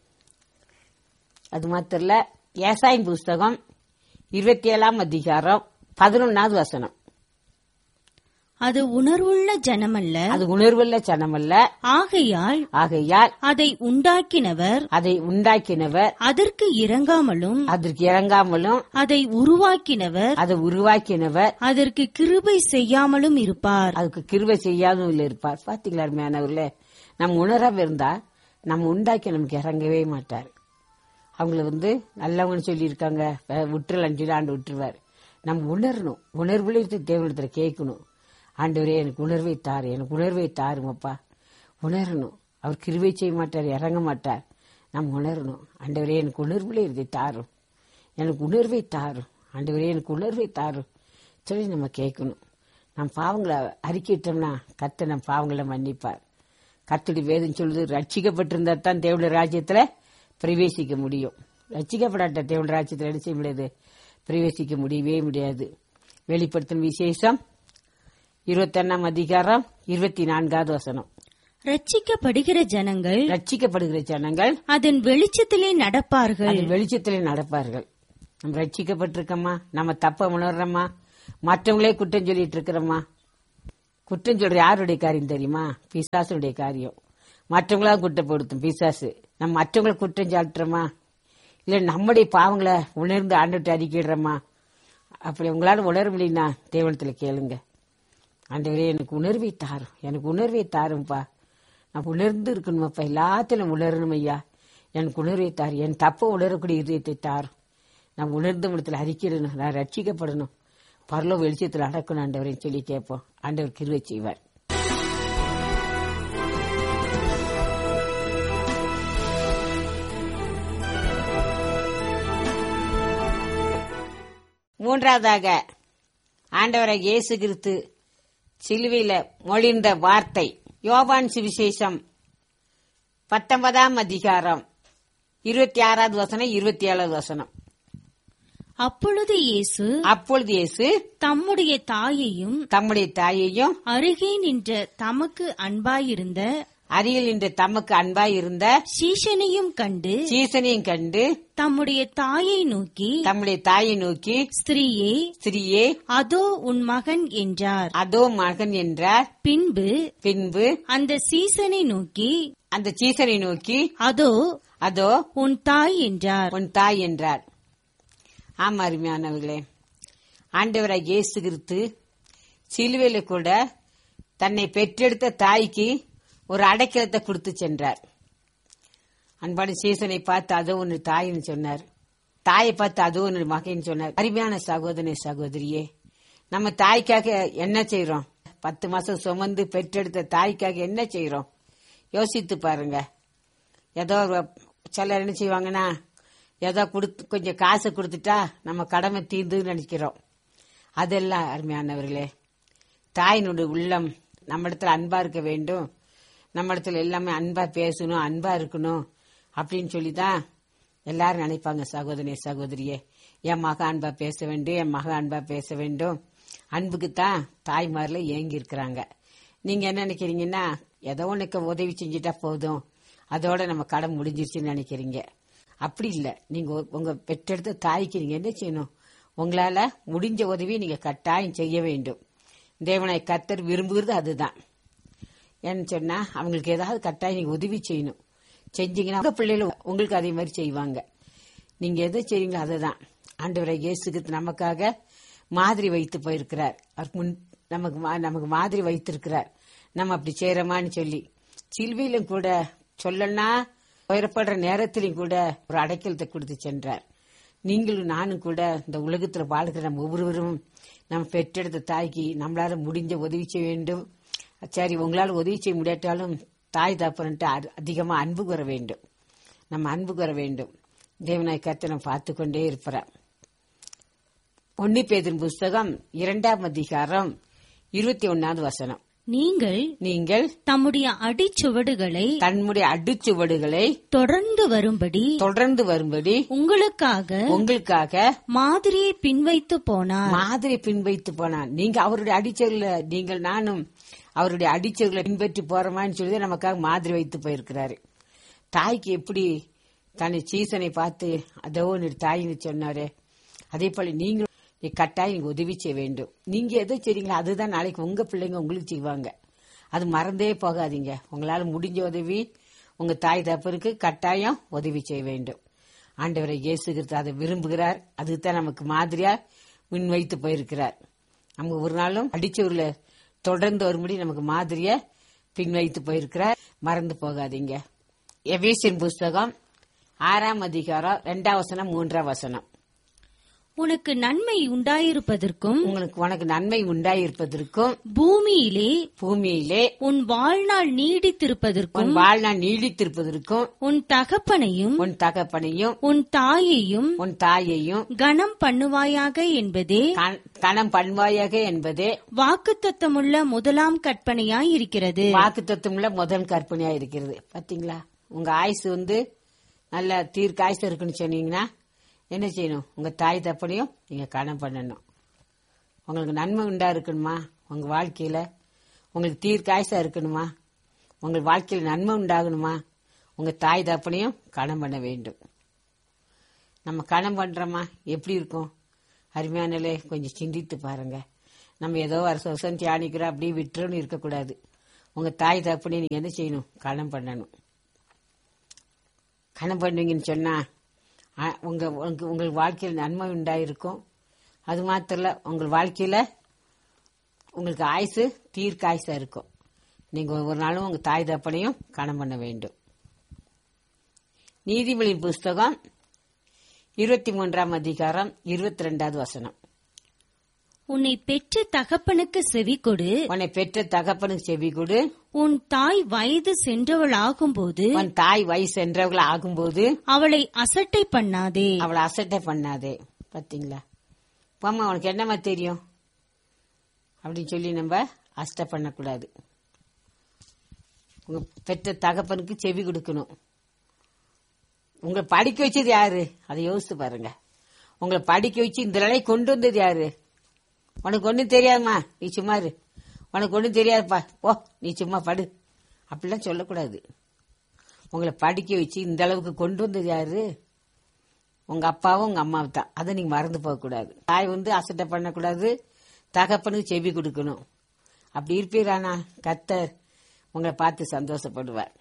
அது மாத்திரம் இல்ல, ஏசாயின் புஸ்தகம் இருபத்தி ஏழாம் அதிகாரம் பதினொன்னாவது வசனம். அது உணர்வுள்ள ஜனமல்ல, அது உணர்வுள்ள ஜனமல்ல, ஆகையால் ஆகையால் அதை உண்டாக்கினவர் அதை உண்டாக்கினவர் அதற்கு இறங்காமலும் அதற்கு இறங்காமலும் அதை உருவாக்கினவர் அதை உருவாக்கினவர் அதற்கு கிருபை செய்யாமலும் இருப்பார். அதுக்கு கிருபை செய்யாமலும் இருப்பார். பாத்தீங்களா அருமையானவர்களே, நம்ம உணராம இருந்தா நம்ம உண்டாக்கி நமக்கு இறங்கவே மாட்டார். அவங்கள வந்து நல்லவங்கன்னு சொல்லி இருக்காங்க, விட்டுறலன்னு சொல்லி ஆண்டு விட்டுருவார். நம்ம உணரணும், உணர்வுல இருந்து தேவனிடத்துல கேட்கணும். ஆண்டவரே எனக்கு உணர்வை தாரு, எனக்கு உணர்வை தாருங்கப்பா. உணரணும். அவர் கிருபை செய்ய மாட்டார், இறங்க மாட்டார். நம்ம உணரணும். ஆண்டவரே எனக்கு உணர்வுல இருந்து தாரும், எனக்கு உணர்வை தாரும், ஆண்டவரே எனக்கு உணர்வை தாரும் சொல்லி நம்ம கேட்கணும். நம்ம பாவங்களை அறிக்கிட்டோம்னா கர்த்தர் நம்ம பாவங்களை மன்னிப்பார். கர்த்தருடைய வேதம் சொல்லுது, ரட்சிக்கப்பட்டிருந்தா தான் தேவனுடைய ராஜ்யத்துல பிரவேசிக்க முடியும். ரட்சிக்கப்படாட்ட தேவனுடைய ராஜ்யத்துல என்ன செய்ய முடியாது, பிரவேசிக்க முடியவே முடியாது. வெளிப்படுத்தும் விசேஷம் இருபத்தி ஒன்னாம் அதிகாரம் இருபத்தி நான்காவது வசனம். ரட்சிக்கப்படுகிற ஜனங்கள் ரட்சிக்கப்படுகிற ஜனங்கள் அதன் வெளிச்சத்திலே நடப்பார்கள். அதன் வெளிச்சத்திலே நடப்பார்கள். நம்ம ரட்சிக்கப்பட்டிருக்கோமா, நம்ம தப்ப உணர்றோமா, மற்றவங்களே குற்றம் சொல்லிட்டு இருக்கிறோமா? குற்றம் சொல்ற யாருடைய காரியம் தெரியுமா? பிசாசுடைய காரியம். மற்றவங்களா குற்றப்படுத்தும் பிசாசு. நம்ம மற்றவங்களை குற்றம் சாட்டுறோமா, இல்ல நம்முடைய பாவங்களை உணர்ந்து ஆண்டவர்கிட்ட அறிக்கையிடுறோமா? அப்படி உங்களால உணர முடியும்னா தேவனத்துல கேளுங்க. ஆண்டவரே எனக்கு உணர்வை தாரும், எனக்கு உணர்வை தாரும்பா. நான் உணர்ந்து இருக்கணுமாப்பா, எல்லாத்திலும் உணரணும் ஐயா. எனக்கு உணர்வை தாரு, என் தப்ப உணரக்கூடிய இதயத்தை தாரும். நான் உணர்ந்த இடத்துல அறிக்கிடணும், நான் ரட்சிக்கப்படணும், பரலோ வெளிச்சத்தில் அடக்கணும் ஆண்டவரேன்னு சொல்லி கேட்போம். ஆண்டவர் கிருபை செய்வார். மூன்றாவதாக ஆண்டவரை இயேசு கிறிஸ்து சிலுவையில மொழிந்த வார்த்தை. யோவான் சுவிசேஷம் பத்தொன்பதாம் அதிகாரம் இருபத்தி ஆறாவது வசனம் இருபத்தி ஏழாவது வசனம். அப்பொழுது இயேசு அப்பொழுது இயேசு தம்முடைய தாயையும் தம்முடைய தாயையும் அருகே நின்ற தமக்கு அன்பாயிருந்த அருகில் நின்ற தமக்கு அன்பாய் இருந்த சீஷனையும் கண்டு சீசனையும் கண்டு தம்முடைய தாயை நோக்கி தம்முடைய தாயை நோக்கி ஸ்திரீயே ஸ்திரீயே அதோ உன் மகன் என்றார். அதோ மகன் என்றார். பின்பு பின்பு அந்த சீசனை நோக்கி அந்த சீசனை நோக்கி அதோ அதோ உன் தாய் என்றார். உன் தாய் என்றார். ஆமா அருமையானவர்களே, ஆண்டவராய் இயேசு கிறிஸ்து சிலுவையில கூட தன்னை பெற்றெடுத்த தாய்க்கு ஒரு அடைக்கலத்தை கொடுத்து சென்றார். அன்பான சீசனை பார்த்து அதோ ஒன்னு தாயின்னு சொன்னார், தாயை பார்த்து அதோ ஒன்னு மகன் சொன்னார். அருமையான சகோதரனே சகோதரியே, நம்ம தாய்க்காக என்ன செய்யறோம்? பத்து மாசம் சுமந்து பெற்றெடுத்த தாய்க்காக என்ன செய்யறோம்? யோசித்து பாருங்க. ஏதோ சிலர் என்ன செய்வாங்கன்னா, ஏதோ கொடுத்து கொஞ்சம் காசை கொடுத்துட்டா நம்ம கடமை தீர்ந்துன்னு நினைக்கிறோம். அதெல்லாம் அருமையானவர்களே, தாயினுடைய உள்ளம் நம்ம இடத்துல அன்பா இருக்க வேண்டும், நம்ம இடத்துல எல்லாமே அன்பா பேசணும், அன்பா இருக்கணும் அப்படின்னு சொல்லிதான் எல்லாரும் நினைப்பாங்க. சகோதரனே சகோதரியே, என் மக அன்பா பேச வேண்டும், என் மக அன்பா பேச வேண்டும் அன்புக்குத்தான் தாய்மார்ல ஏங்கி இருக்கிறாங்க. நீங்க என்ன நினைக்கிறீங்கன்னா, ஏதோ உனக்கு உதவி செஞ்சுட்டா போதும், அதோட நம்ம கடன் முடிஞ்சிருச்சுன்னு நினைக்கிறீங்க. அப்படி இல்ல. நீங்க உங்க பெற்றெடுத்த தாய்க்கு நீங்க என்ன செய்யணும்? உங்களால முடிஞ்ச உதவி நீங்க கட்டாயம் செய்ய வேண்டும். தேவனை கர்த்தர் விரும்புகிறது அதுதான். ஏன்னு சொன்னா, அவங்களுக்கு ஏதாவது கட்டாயம் நீங்க உதவி செய்யணும். செஞ்சீங்கன்னா உங்க பிள்ளைகள் உங்களுக்கு அதே மாதிரி செய்வாங்க. நீங்க எதை செய்றீங்களோ அதுதான். ஆண்டவரை இயேசுக்கு நமக்காக மாதிரி வைத்து போயிருக்கிறார். அவர் முன் நமக்கு நமக்கு மாதிரி வைத்திருக்கிறார். நம்ம அப்படி செய்யறோமான்னு சொல்லி சிலுவையிலும் கூட சொல்லனா உயரப்படுற நேரத்திலையும் கூட ஒரு அடைக்கலத்தை கொடுத்து சென்றார். நீங்களும் நானும் கூட இந்த உலகத்துல வாழ்கிற நம்ம ஒவ்வொருவரும் நம்ம பெற்றெடுத்த தாய்க்கு நம்மளால முடிஞ்ச உதவி செய்ய வேண்டும். சரி, உங்களால உதவி செய்ய முடியாட்டாலும் தாய் தப்பன்ட்டு அதிகமா அன்பு கூற வேண்டும். நம்ம அன்பு கூற வேண்டும். தேவனாய் கர்த்தர் நம்ம பார்த்து கொண்டே இருப்பார். ஒன்னு பேதுரு புஸ்தகம் இரண்டாம் அதிகாரம் இருபத்தி ஒன்னாவது வசனம். நீங்கள் நீங்கள் தம்முடைய அடிச்சுவடுகளை தன்னுடைய அடிச்சுவடுகளை தொடர்ந்து வரும்படி தொடர்ந்து வரும்படி உங்களுக்காக உங்களுக்காக மாதிரியை பின்வைத்து போனார். மாதிரி பின்வைத்து போனார். நீங்க அவருடைய அடிச்சொல்ல நீங்கள் நானும் அவருடைய அடிச்சொல்லை பின்பற்றி போறோமான்னு சொல்லி நமக்காக மாதிரி வைத்து போயிருக்கிறாரு. தாய்க்கு எப்படி தன்னை சீசனை பார்த்து அதோ தாயின்னு சொன்னாரு, அதே போல நீங்க கட்டாயம் உதவி செய்ய வேண்டும். நீங்க எதை செய்றீங்களோ அதுதான் நாளைக்கு உங்க பிள்ளைங்க உங்களுக்கு செய்வாங்க. அது மறந்தே போகாதீங்க. உங்களால முடிஞ்ச உதவி உங்க தாய் தப்பருக்கு கட்டாயம் உதவி செய்ய வேண்டும். ஆண்டவரை இயேசு கிறிஸ்து அதை விரும்புகிறார். அதுதான் நமக்கு மாதிரியா முன் வைத்து போயிருக்கிறார். நம்ம ஒரு நாளும் அடிச்சூர்ல தொடர்ந்து வரும்படி நமக்கு மாதிரியா பின் வைத்து போயிருக்கிறார். மறந்து போகாதீங்க. எபேசியர் புஸ்தகம் ஆறாம் அதிகாரம் இரண்டாம் வசனம் மூன்றாம் வசனம். உனக்கு நன்மை உண்டாயிருப்பதற்கும் உங்களுக்கு உனக்கு நன்மை உண்டாயிருப்பதற்கும் பூமியிலே பூமியிலே உன் வாழ்நாள் நீடித்திருப்பதற்கும் உன் வாழ்நாள் நீடித்திருப்பதற்கும் உன் தகப்பனையும் உன் தகப்பனையும் உன் தாயையும் உன் தாயையும் கனம் பண்ணுவாயாக என்பதே கனம் பண்ணுவாயாக என்பதே வாக்குத்தத்தமுள்ள முதலாம் கற்பனையாய் இருக்கிறது. வாக்குத்தத்தமுள்ள முதல் கற்பனையா இருக்கிறது. பாத்தீங்களா? உங்க ஆயுசு வந்து நல்ல தீர்க்க ஆயுசு இருக்குன்னு சொன்னீங்கன்னா என்ன செய்யணும்? உங்க தாய் தப்பனையும் நீங்க கனம் பண்ணணும். உங்களுக்கு நன்மை உண்டா இருக்கணுமா? உங்க வாழ்க்கையில உங்களுக்கு தீர்க்க ஆயுசா இருக்கணுமா? உங்க வாழ்க்கையில நன்மை உண்டாகணுமா? உங்க தாய் தப்பனையும் கனம் பண்ண வேண்டும். நம்ம கனம் பண்றோமா? எப்படி இருக்கும்? அருமையானலே கொஞ்சம் சிந்தித்து பாருங்க. நம்ம ஏதோ வருஷம் வருஷம் தியானிக்கிறோம் அப்படியே விட்டுறோன்னு இருக்கக்கூடாது. உங்க தாய் தப்பனையும் நீங்க என்ன செய்யணும்? கனம் பண்ணணும். கனம் பண்ணுவீங்கன்னு சொன்னா உங்க உங்கள் வாழ்க்கையில் நன்மை உண்டாயிருக்கும். அது மாத்திரம் இல்ல, உங்கள் வாழ்க்கையில உங்களுக்கு ஆயுசு தீர்க்க ஆயுசா இருக்கும். நீங்க ஒவ்வொரு நாளும் உங்க தாய் தப்பனையும் கனம் பண்ண வேண்டும். நீதிமொழி புஸ்தகம் இருபத்தி மூன்றாம் அதிகாரம் இருபத்தி ரெண்டாவது வசனம். உன்னை பெற்ற தகப்பனுக்கு செவி கொடு. உன்னை பெற்ற தகப்பனுக்கு செவி கொடு. உன் தாய் வயது சென்றவள் ஆகும்போது உன் தாய் வயசு சென்றவள் ஆகும்போது அவளை அசட்டை பண்ணாதே. அவளை அசட்டை பண்ணாதே. பாத்தீங்களா? அம்மா உனக்கு என்னமா தெரியும் அப்படின்னு சொல்லி நம்ம அசட்டை பண்ணக்கூடாது. உங்க பெற்ற தகப்பனுக்கு செவி கொடுக்கணும். உங்களை படிக்க வச்சது யாரு? அதை யோசிச்சு பாருங்க. உங்களை படிக்க வச்சு இந்த நிலையை கொண்டு வந்தது யாரு? உனக்கு ஒண்ணும் தெரியாதுமா, நீ சும்மா இரு, உனக்கு ஒண்ணும் தெரியாதுப்பா, ஓ நீ சும்மா படு, அப்படிலாம் சொல்லக்கூடாது. உங்களை படிக்க வச்சு இந்த அளவுக்கு கொண்டு வந்தது யாரு? உங்க அப்பாவும் உங்க அம்மாவும் தான். அதை நீங்க மறந்து போக கூடாது. தாய் வந்து அசட்டை பண்ணக்கூடாது, தகப்பனுக்கு செவி கொடுக்கணும். அப்படி இருப்பீரானா கர்த்தர் உங்களை பார்த்து சந்தோஷப்படுவார்.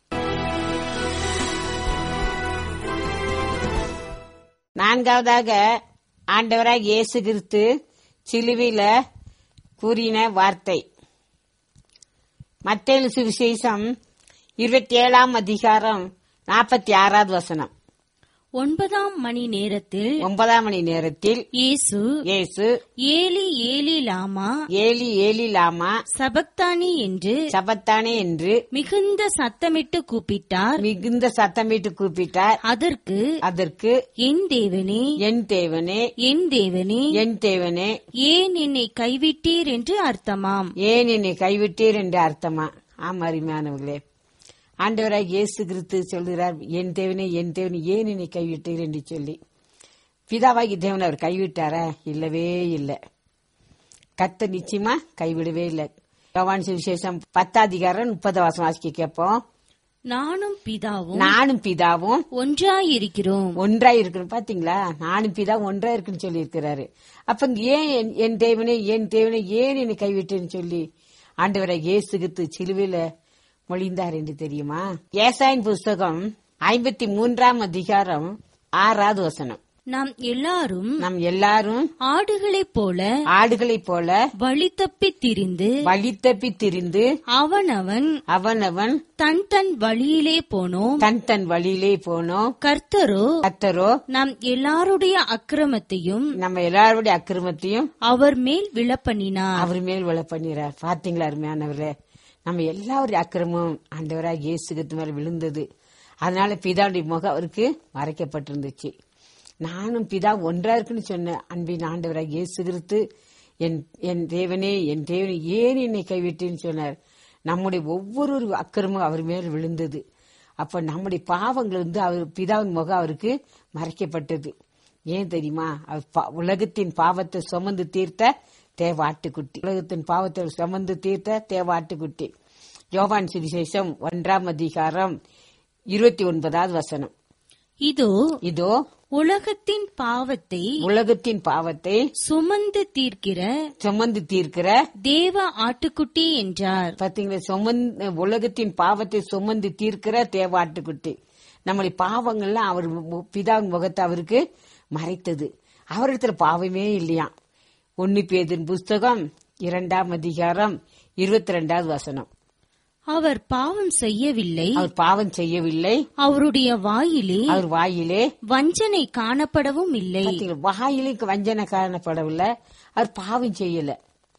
நான்காவதாக ஆண்டவராக இயேசு கிறிஸ்து சிலுவையில கூறின வார்த்தை. மத்தேயு சுவிசேஷம் இருபத்தி ஏழாம் அதிகாரம் நாற்பத்தி ஆறாவது வசனம். ஒன்பதாம் மணி நேரத்தில் ஒன்பதாம் மணி நேரத்தில் இயேசு இயேசு ஏலி ஏலி லாமா ஏலி ஏலி லாமா சபக்தானி என்று சபத்தானே என்று மிகுந்த சத்தமிட்டு கூப்பிட்டார். மிகுந்த சத்தமிட்டு கூப்பிட்டார். அதற்கு அதற்கு என் தேவனே என் தேவனே என் தேவனே என் தேவனே ஏன் என்னை கைவிட்டீர் என்று அர்த்தமாம். ஏன் என்னை கைவிட்டீர் என்று அர்த்தமா? ஆமா அருமையானவர்களே, ஆண்டவராக இயேசு கிறிஸ்து சொல்கிறார், என் தேவனே என் தேவனே ஏன் என்னை கைவிட்டீர் என்று சொல்லி. பிதாவாகி தேவன் அவர் கைவிட்டாரா? இல்லவே இல்லை. கர்த்தர் நிச்சயமா கைவிடவே இல்லை. யோவான் சுவிசேஷம் பத்தாதிகாரம் முப்பது வாசம் வாசிக்க கேட்போம். நானும் பிதாவும் நானும் பிதாவும் ஒன்றாயிருக்கிறோம். ஒன்றாய் இருக்கணும். பாத்தீங்களா, நானும் பிதாவும் ஒன்றா இருக்குன்னு சொல்லி இருக்கிறாரு. அப்ப ஏன் என்- என் தேவனே என் தேவனே ஏன் என்னை கைவிட்டுன்னு சொல்லி ஆண்டவரை இயேசு கிறிஸ்து சிலுவையில மொழிந்தார் என்று தெரியுமா? ஏசாயின் புஸ்தகம் ஐம்பத்தி மூன்றாம் அதிகாரம் ஆறாவது வசனம். நாம் எல்லாரும் நம் எல்லாரும் ஆடுகளைப் போல ஆடுகளைப் போல வழி தப்பித் திரிந்து வழி தப்பி திரிந்து அவனவன் அவனவன் தன் தன் வழியிலே போனோம். தன் தன் வழியிலே போனோம். கர்த்தரோ கர்த்தரோ நாம் எல்லாருடைய அக்கிரமத்தையும் நம்ம எல்லாருடைய அக்கிரமத்தையும் அவர் மேல் விழப்பண்ணினார். அவர் மேல் விழ பண்ணிறார். பாத்தீங்களா அருமையானவர்களே, நம்ம எல்லாருடைய அக்கிரமும் ஆண்டவராக இயேசு கிறிஸ்து மேல விழுந்தது. அதனால பிதாவுடைய முகம் அவருக்கு மறைக்கப்பட்டிருந்துச்சு. நானும் பிதா ஒன்றா இருக்குன்னு சொன்ன அன்பின் ஆண்டவராக இயேசு கிறிஸ்து என் என் தேவனே என் தேவனே ஏன் என்னை கைவிட்டேன்னு சொன்னார். நம்முடைய ஒவ்வொரு அக்கிரமும் அவர் மேல் விழுந்தது. அப்ப நம்முடைய பாவங்கள் வந்து அவர் பிதாவின் முகம் அவருக்கு மறைக்கப்பட்டது. ஏன் தெரியுமா? அவர் பா- உலகத்தின் பாவத்தை சுமந்து தீர்த்த தேவாட்டுக்குட்டி. உலகத்தின் பாவத்தை சுமந்து தீர்த்த தேவாட்டுக்குட்டி. யோவான் சுவிசேஷம் ஒன்றாம் அதிகாரம் இருபத்தி ஒன்பதாவது வசனம். இதோ இதோ உலகத்தின் பாவத்தை உலகத்தின் பாவத்தை சுமந்து தீர்க்கிற சுமந்து தீர்க்கிற தேவ ஆட்டுக்குட்டி என்றார். பாத்தீங்களா, சுமந்து உலகத்தின் பாவத்தை சுமந்து தீர்க்கிற தேவாட்டுக்குட்டி. நம்முடைய பாவங்கள்லாம் அவர் மு- பிதாவின் முகத்தை அவருக்கு மறைத்தது. அவரிடத்துல பாவமே இல்லையா. ஒன்னு பேதின் புஸ்தகம் இரண்டாம் அதிகாரம் இருபத்தி ரெண்டாவது வசனம். அவர் பாவம் செய்யவில்லை, அவர் பாவம் செய்யவில்லை, அவருடைய வாயிலே அவர் வாயிலே வஞ்சனை காணப்படவும் இல்லை. பாத்தீங்களா, வாயிலே வஞ்சனை காணப்படவில்லை, அவர் பாவம் செய்யல.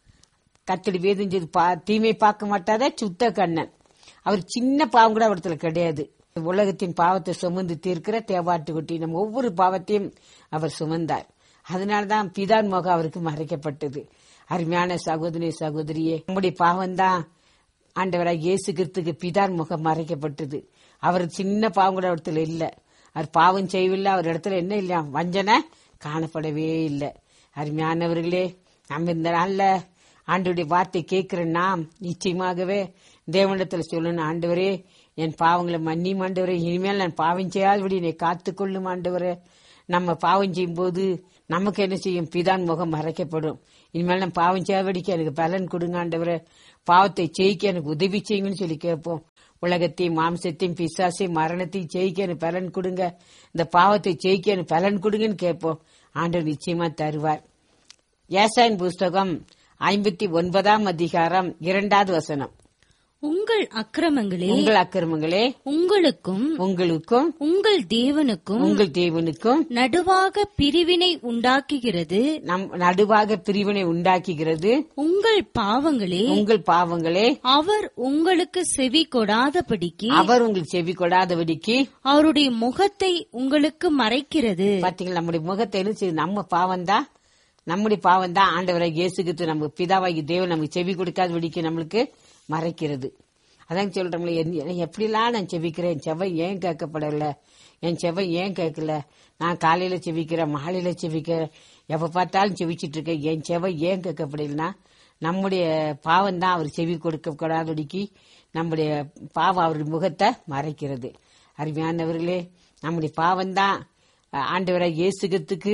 கத்தடி வேதம் செய்து பா- தீமை பார்க்க மாட்டாத சுத்த கண்ணன். அவர் சின்ன பாவம் கூட அவரத்துல கிடையாது. உலகத்தின் பாவத்தை சுமந்து தீர்க்கிற தேவாட்டுக்குட்டி. நம்ம ஒவ்வொரு பாவத்தையும் அவர் சுமந்தார். அதனாலதான் பிதான் முகம் அவருக்கு மறைக்கப்பட்டது. அருமையான சகோதரி சகோதரியே, நம்முடைய பாவம்தான் ஆண்டவராக இயேசு கிறிஸ்துக்கு பிதான் முகம் மறைக்கப்பட்டது. அவர் சின்ன பாவம் கூட இடத்துல இல்ல. அவர் பாவம் செய்யவில்லை, அவர் இடத்துல என்ன இல்லையா, வஞ்சனை காணப்படவே இல்லை. அருமையானவர்களே, நம்ம இந்த நாள்ல ஆண்டவருடைய வார்த்தை கேட்கிற நாம் நிச்சயமாகவே தேவனிடத்துல சொல்லணும், ஆண்டவரே என் பாவங்களை மன்னியும் ஆண்டவரே, இனிமேல் நான் பாவம் செய்யாதபடி என்னை காத்துக்கொள்ளும் ஆண்டவரே. நம்ம பாவம் செய்யும் போது நமக்கு என்ன செய்யும், பிதான் முகம் மறைக்கப்படும். இனிமேல் நான் பாவம் செய்யாதபடிக்கு எனக்கு பலன் கொடுங்க ஆண்டவரே, பாவத்தை ஜெயிக்க எனக்கு உதவி செய்யுங்கன்னு சொல்லி கேட்போம். உலகத்தையும் மாம்சத்தையும் பிசாசையும் மரணத்தையும் ஜெயிக்க எனக்கு பலன் கொடுங்க, இந்த பாவத்தை ஜெயிக்க எனக்கு பலன் கொடுங்கன்னு கேட்போம். ஆண்டவர் நிச்சயமா தருவார். ஏசாயின் புஸ்தகம் ஐம்பத்தி ஒன்பதாம் அதிகாரம் இரண்டாவது வசனம். உங்கள் அக்கிரமங்களே உங்கள் அக்கிரமங்களே உங்களுக்கும் உங்களுக்கும் உங்கள் தேவனுக்கும் உங்கள் தேவனுக்கும் நடுவாக பிரிவினை உண்டாக்குகிறது. நம் நடுவாக பிரிவினை உண்டாக்குகிறது. உங்கள் பாவங்களே உங்கள் பாவங்களே அவர் உங்களுக்கு செவி கொடாதபடிக்கு அவர் உங்களுக்கு செவி கொடாதபடிக்கு அவருடைய முகத்தை உங்களுக்கு மறைக்கிறது. பாத்தீங்களா, நம்முடைய முகத்தை என்ன செய்யுது, நம்ம பாவம்தான் நம்முடைய பாவம் தான் ஆண்டவராக இயேசு கிறிஸ்து நம்ம பிதாவாகி தேவன் நமக்கு செவி கொடுக்காதபடிக்கு நம்மளுக்கு மறைக்கிறது. அதான் சொல்றோம்ல, என் எப்படிலாம் நான் செவிக்கிறேன், என் செவ்வை ஏன் கேட்கப்படல, என் செவ்வை ஏன் கேட்கல, நான் காலையில செவிக்கிறேன், மாலையில செவிக்கிறேன், எப்ப பார்த்தாலும் செவிச்சிட்டு இருக்கேன், என் செவ்வை ஏன் கேட்கப்படலன்னா நம்முடைய பாவம் தான் அவர் செவி கொடுக்க கூடாதபடிக்கு நம்முடைய பாவம் அவருடைய முகத்தை மறைக்கிறது. அருமையானவர்களே, நம்முடைய பாவம் தான் ஆண்டவராக இயேசு கிறிஸ்துக்கு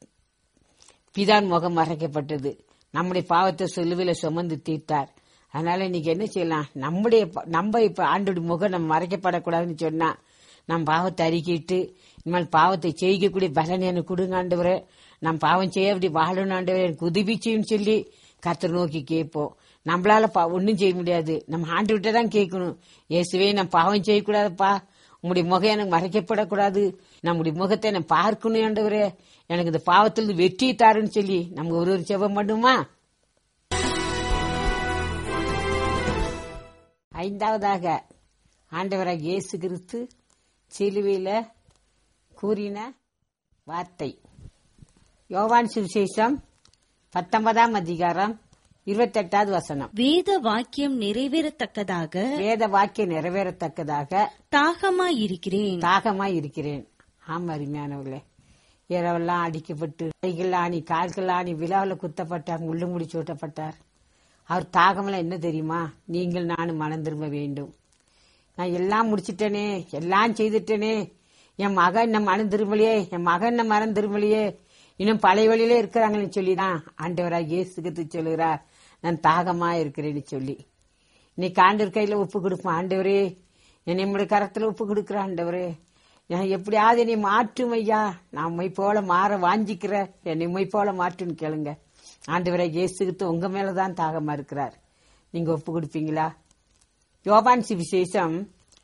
பிதான் முகம் மறைக்கப்பட்டது. நம்முடைய பாவத்தை சிலுவையில சுமந்து தீர்த்தார். அதனால இன்னைக்கு என்ன செய்யலாம், நம்முடைய நம்ம இப்ப ஆண்டோட முகம் நம்ம மறைக்கப்படக்கூடாதுன்னு சொன்னா நம்ம பாவத்தை அறிக்கிட்டு இனிமேல் பாவத்தை செய்யக்கூடிய பலன் எனக்கு கொடுங்க ஆண்டவரே, நம் பாவம் செய்ய அப்படி வாழணும் ஆண்டவரே, எனக்கு உதவி செய்யும் சொல்லி கர்த்தரை நோக்கி கேட்போம். நம்மளால ஒன்னும் செய்ய முடியாது, நம்ம ஆண்டு விட்ட தான் கேட்கணும். இயேசுவே நான் பாவம் செய்யக்கூடாதுப்பா, உங்களுடைய முகம் எனக்கு மறைக்கப்படக்கூடாது, நம்முடைய முகத்தை நான் பார்க்கணும் ஆண்டவரே, எனக்கு இந்த பாவத்திலிருந்து வெற்றி தாருன்னு சொல்லி நம்ம ஒரு ஒரு செபம் பண்ணுமா. ஐந்தாவதாக ஆண்டவராக இயேசு கிறிஸ்து சிலுவையில கூறின வார்த்தை. யோவான் சுவிசேஷம் பத்தொன்பதாம் அதிகாரம் இருபத்தி எட்டாவது வசனம். வேத வாக்கியம் நிறைவேறத்தக்கதாக வேத வாக்கியம் நிறைவேறத்தக்கதாக தாகமாய் இருக்கிறேன் தாகமாய் இருக்கிறேன். ஆமா அருமையானவர்களே, இரவெல்லாம் அடிக்கப்பட்டு கைகள் ஆணி கால்கள் ஆணி விழாவில் குத்தப்பட்டார், முள்ளு முடிச்சு ஓட்டப்பட்டார். அவர் தாகமெல்லாம் என்ன தெரியுமா? நீங்கள் நானும் மனம் திரும்ப வேண்டும். நான் எல்லாம் முடிச்சிட்டேனே, எல்லாம் செய்துட்டேனே, என் மகன் இன்னும் மனம் திரும்பலையே, என் மகன் இன்னும் மனம் திரும்பலையே, இன்னும் பழைய வழியிலே இருக்கிறாங்கன்னு சொல்லிதான் ஆண்டவராக இயேசு கிறிஸ்து சொல்லுகிறார், நான் தாகமா இருக்கிறேன்னு சொல்லி. இன்னைக்கு ஆண்டவர் கையில ஒப்பு கொடுப்போம். ஆண்டவரே, என்னை நம்முடைய கரத்துல ஒப்பு கொடுக்குற ஆண்டவரே, நான் எப்படியாவது என்னை மாற்றும் ஐயா, நான் உம்மை போல மாற வாஞ்சிக்கிற, என்னை உம்மை போல மாற்றுன்னு கேளுங்க. ஆண்டவரை இயேசு கிறிஸ்து உங்க மேலதான் தாகமா இருக்கிறார். நீங்க ஒப்பு கொடுப்பீங்களா? யோவான் சுவிசேஷம்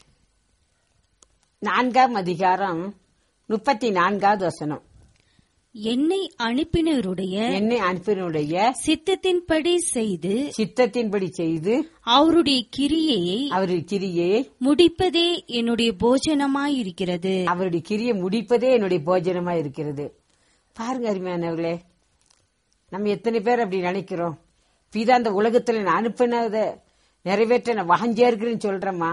நான்காம் அதிகாரம் முப்பத்தி நான்காவது வசனம். என்னை அனுப்பினருடைய என்னை அனுப்பினுடைய சித்தத்தின்படி செய்து சித்தத்தின்படி செய்து அவருடைய கிரியையை அவருடைய கிரியை முடிப்பதே என்னுடைய போஜனமாயிருக்கிறது. அவருடைய கிரியை முடிப்பதே என்னுடைய போஜனமா இருக்கிறது. பாருங்க அருமையானவர்களே, நம்ம எத்தனை பேர் அப்படி நினைக்கிறோம்? பிதா அந்த உலகத்துல நான் அனுப்பினத நிறைவேற்ற நான் வாஞ்சியா இருக்கிறேன்னு சொல்றேம்மா.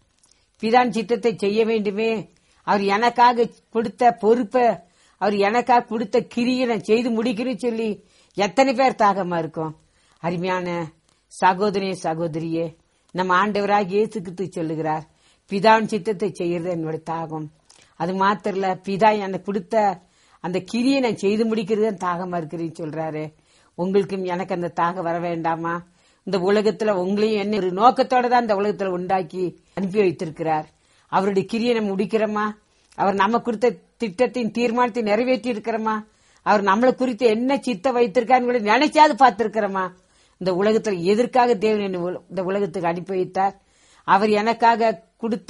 பிதான் சித்தத்தை செய்ய வேண்டுமே, அவர் எனக்காக கொடுத்த பொறுப்பை, அவர் எனக்காக கொடுத்த கிரியை நான் செய்து முடிக்கிறேன்னு சொல்லி எத்தனை பேர் தாகமா இருக்கும்? அருமையான சகோதரியே சகோதரியே, நம்ம ஆண்டவராக இயேசு கிறிஸ்து சொல்லுகிறார், பிதாவின் சித்தத்தை செய்யறது என்னோட தாகம். அது மாத்திரம் இல்ல, பிதா எனக்கு கொடுத்த அந்த கிரியை நான் செய்து முடிக்கிறது தாகமா இருக்கிறேன்னு சொல்றாரு. உங்களுக்கும் எனக்கு அந்த தாகம் வர வேண்டாமா? இந்த உலகத்துல உங்களையும் என்ன ஒரு நோக்கத்தோட தான் இந்த உலகத்துல உண்டாக்கி அனுப்பி வைத்திருக்கிறார். அவருடைய கிரியை நம்ம முடிக்கிறோமா? அவர் நம்ம குறித்த திட்டத்தின் தீர்மானத்தை நிறைவேற்றி இருக்கிறோமா? அவர் நம்மளை குறித்து என்ன சித்த வைத்திருக்காரு நினைச்சாது பார்த்திருக்கிறோமா? இந்த உலகத்துல எதற்காக தேவன் என்ன இந்த உலகத்துக்கு அனுப்பி வைத்தார்? அவர் எனக்காக கொடுத்த